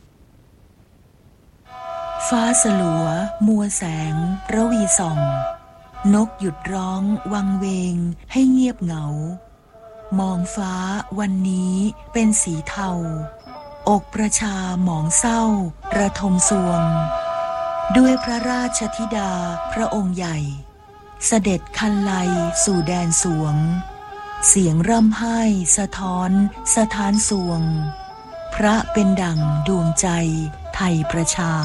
ฟ้าสลัวมัวแสงระวีส่องนกหยุดร้องวังเวงให้เงียบเหงามองฟ้าวันนี้เป็นสีเทาอกประชาหมองเศร้าระทมสวงด้วยพระราชธิดาพระองค์ใหญ่เสด็จคันไลสู่แดนสวงเสียงร่ำไห้สะท้อนสะท้านสวงพระเป็นดั่งดวงใจไทยประชา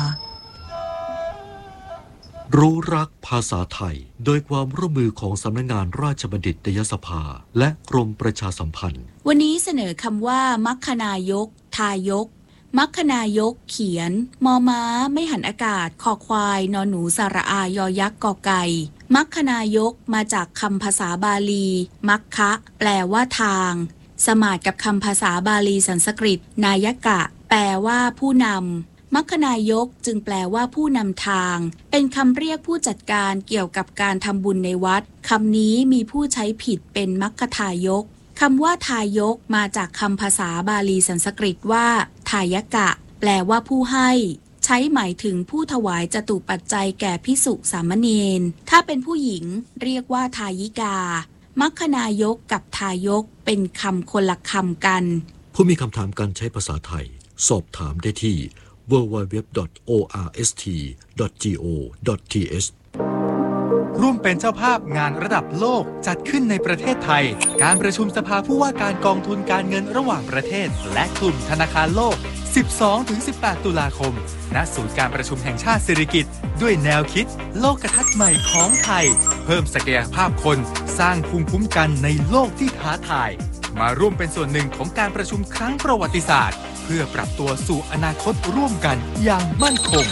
รู้รักภาษาไทยโดยความร่วมมือของสำนักงานราชบัณฑิตยสภาและกรมประชาสัมพันธ์วันนี้เสนอคำว่ามัคคณายกทายกมัคคณายกเขียนมอม้าไม่หันอากาศคอควายนอนหนูสระอายอยักษ์กอไก่มัคคณายกมาจากคำภาษาบาลีมัคคะแปลว่าทางสมาทกับคำภาษาบาลีสันสกฤตนายกะแปลว่าผู้นำมัคคณายกจึงแปลว่าผู้นำทางเป็นคำเรียกผู้จัดการเกี่ยวกับการทำบุญในวัดคำนี้มีผู้ใช้ผิดเป็นมัคคทายกคำว่าทายกมาจากคำภาษาบาลีสันสกฤตว่าทายกะแปลว่าผู้ให้ใช้หมายถึงผู้ถวายจตุปัจจัยแก่ภิกษุสามเณรถ้าเป็นผู้หญิงเรียกว่าทายิกามัคคณายกกับทายกเป็นคำคนละคำกันผู้มีคำถามการใช้ภาษาไทยสอบถามได้ที่ ดับเบิลยู ดับเบิลยู ดับเบิลยู ดอท โอ อาร์ เอส ที ดอท จี โอ ดอท ที เอชร่วมเป็นเจ้าภาพงานระดับโลกจัดขึ้นในประเทศไทยการประชุมสภาผู้ว่าการกองทุนการเงินระหว่างประเทศและกลุ่มธนาคารโลก สิบสองถึงสิบแปด ตุลาคมณศูนย์การประชุมแห่งชาติสิริกิติ์ด้วยแนวคิดโลกทัศน์ใหม่ของไทยเพิ่มศักยภาพคนสร้างภูมิคุ้มกันในโลกที่ท้าทายมาร่วมเป็นส่วนหนึ่งของการประชุมครั้งประวัติศาสตร์เพื่อปรับตัวสู่อนาคตร่วมกันอย่างมั่นคง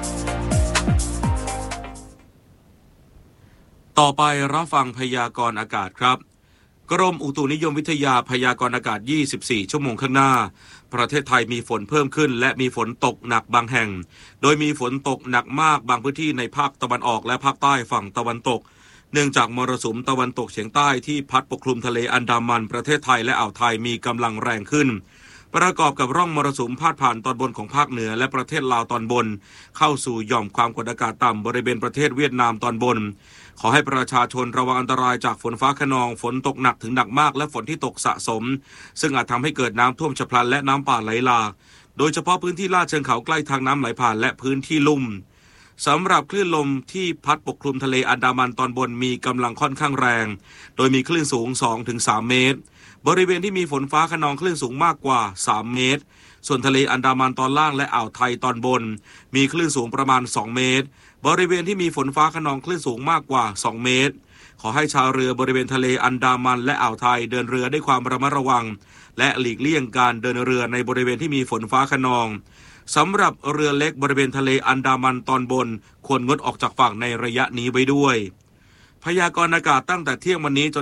ต่อไปรับฟังพยากรณ์อากาศครับกรมอุตุนิยมวิทยาพยากรณ์อากาศยี่สิบสี่ชั่วโมงข้างหน้าประเทศไทยมีฝนเพิ่มขึ้นและมีฝนตกหนักบางแห่งโดยมีฝนตกหนักมากบางพื้นที่ในภาคตะวันออกและภาคใต้ฝั่งตะวันตกเนื่องจากมรสุมตะวันตกเฉียงใต้ที่พัดปกคลุมทะเลอันดามันประเทศไทยและอ่าวไทยมีกำลังแรงขึ้นประกอบกับร่องมรสุมพาดผ่านตอนบนของภาคเหนือและประเทศลาวตอนบนเข้าสู่หย่อมความกดอากาศต่ำบริเวณประเทศเวียดนามตอนบนขอให้ประชาชนระวังอันตรายจากฝนฟ้าคะนองฝนตกหนักถึงหนักมากและฝนที่ตกสะสมซึ่งอาจทำให้เกิดน้ำท่วมฉับพลันและน้ำป่าไหลหลากโดยเฉพาะพื้นที่ลาดเชิงเขาใกล้ทางน้ำไหลผ่านและพื้นที่ลุ่มสำหรับคลื่นลมที่พัดปกคลุมทะเลอันดามันตอนบนมีกำลังค่อนข้างแรงโดยมีคลื่นสูง สองถึงสาม เมตรบริเวณที่มีฝนฟ้าคะนองคลื่นสูงมากกว่าสามเมตรส่วนทะเลอันดามันตอนล่างและอ่าวไทยตอนบนมีคลื่นสูงประมาณสองเมตรบริเวณที่มีฝนฟ้าคะนองคลื่นสูงมากกว่าสองเมตรขอให้ชาวเรือบริเวณทะเลอันดามันและอ่าวไทยเดินเรือด้วยความระมัดระวังและหลีกเลี่ยงการเดินเรือในบริเวณที่มีฝนฟ้าคะนองสำหรับเรือเล็กบริเวณทะเลอันดามันตอนบนควรงดออกจากฝั่งในระยะนี้ไว้ด้วยพยากรณ์อากาศตั้งแต่เที่ยงวันนี้จน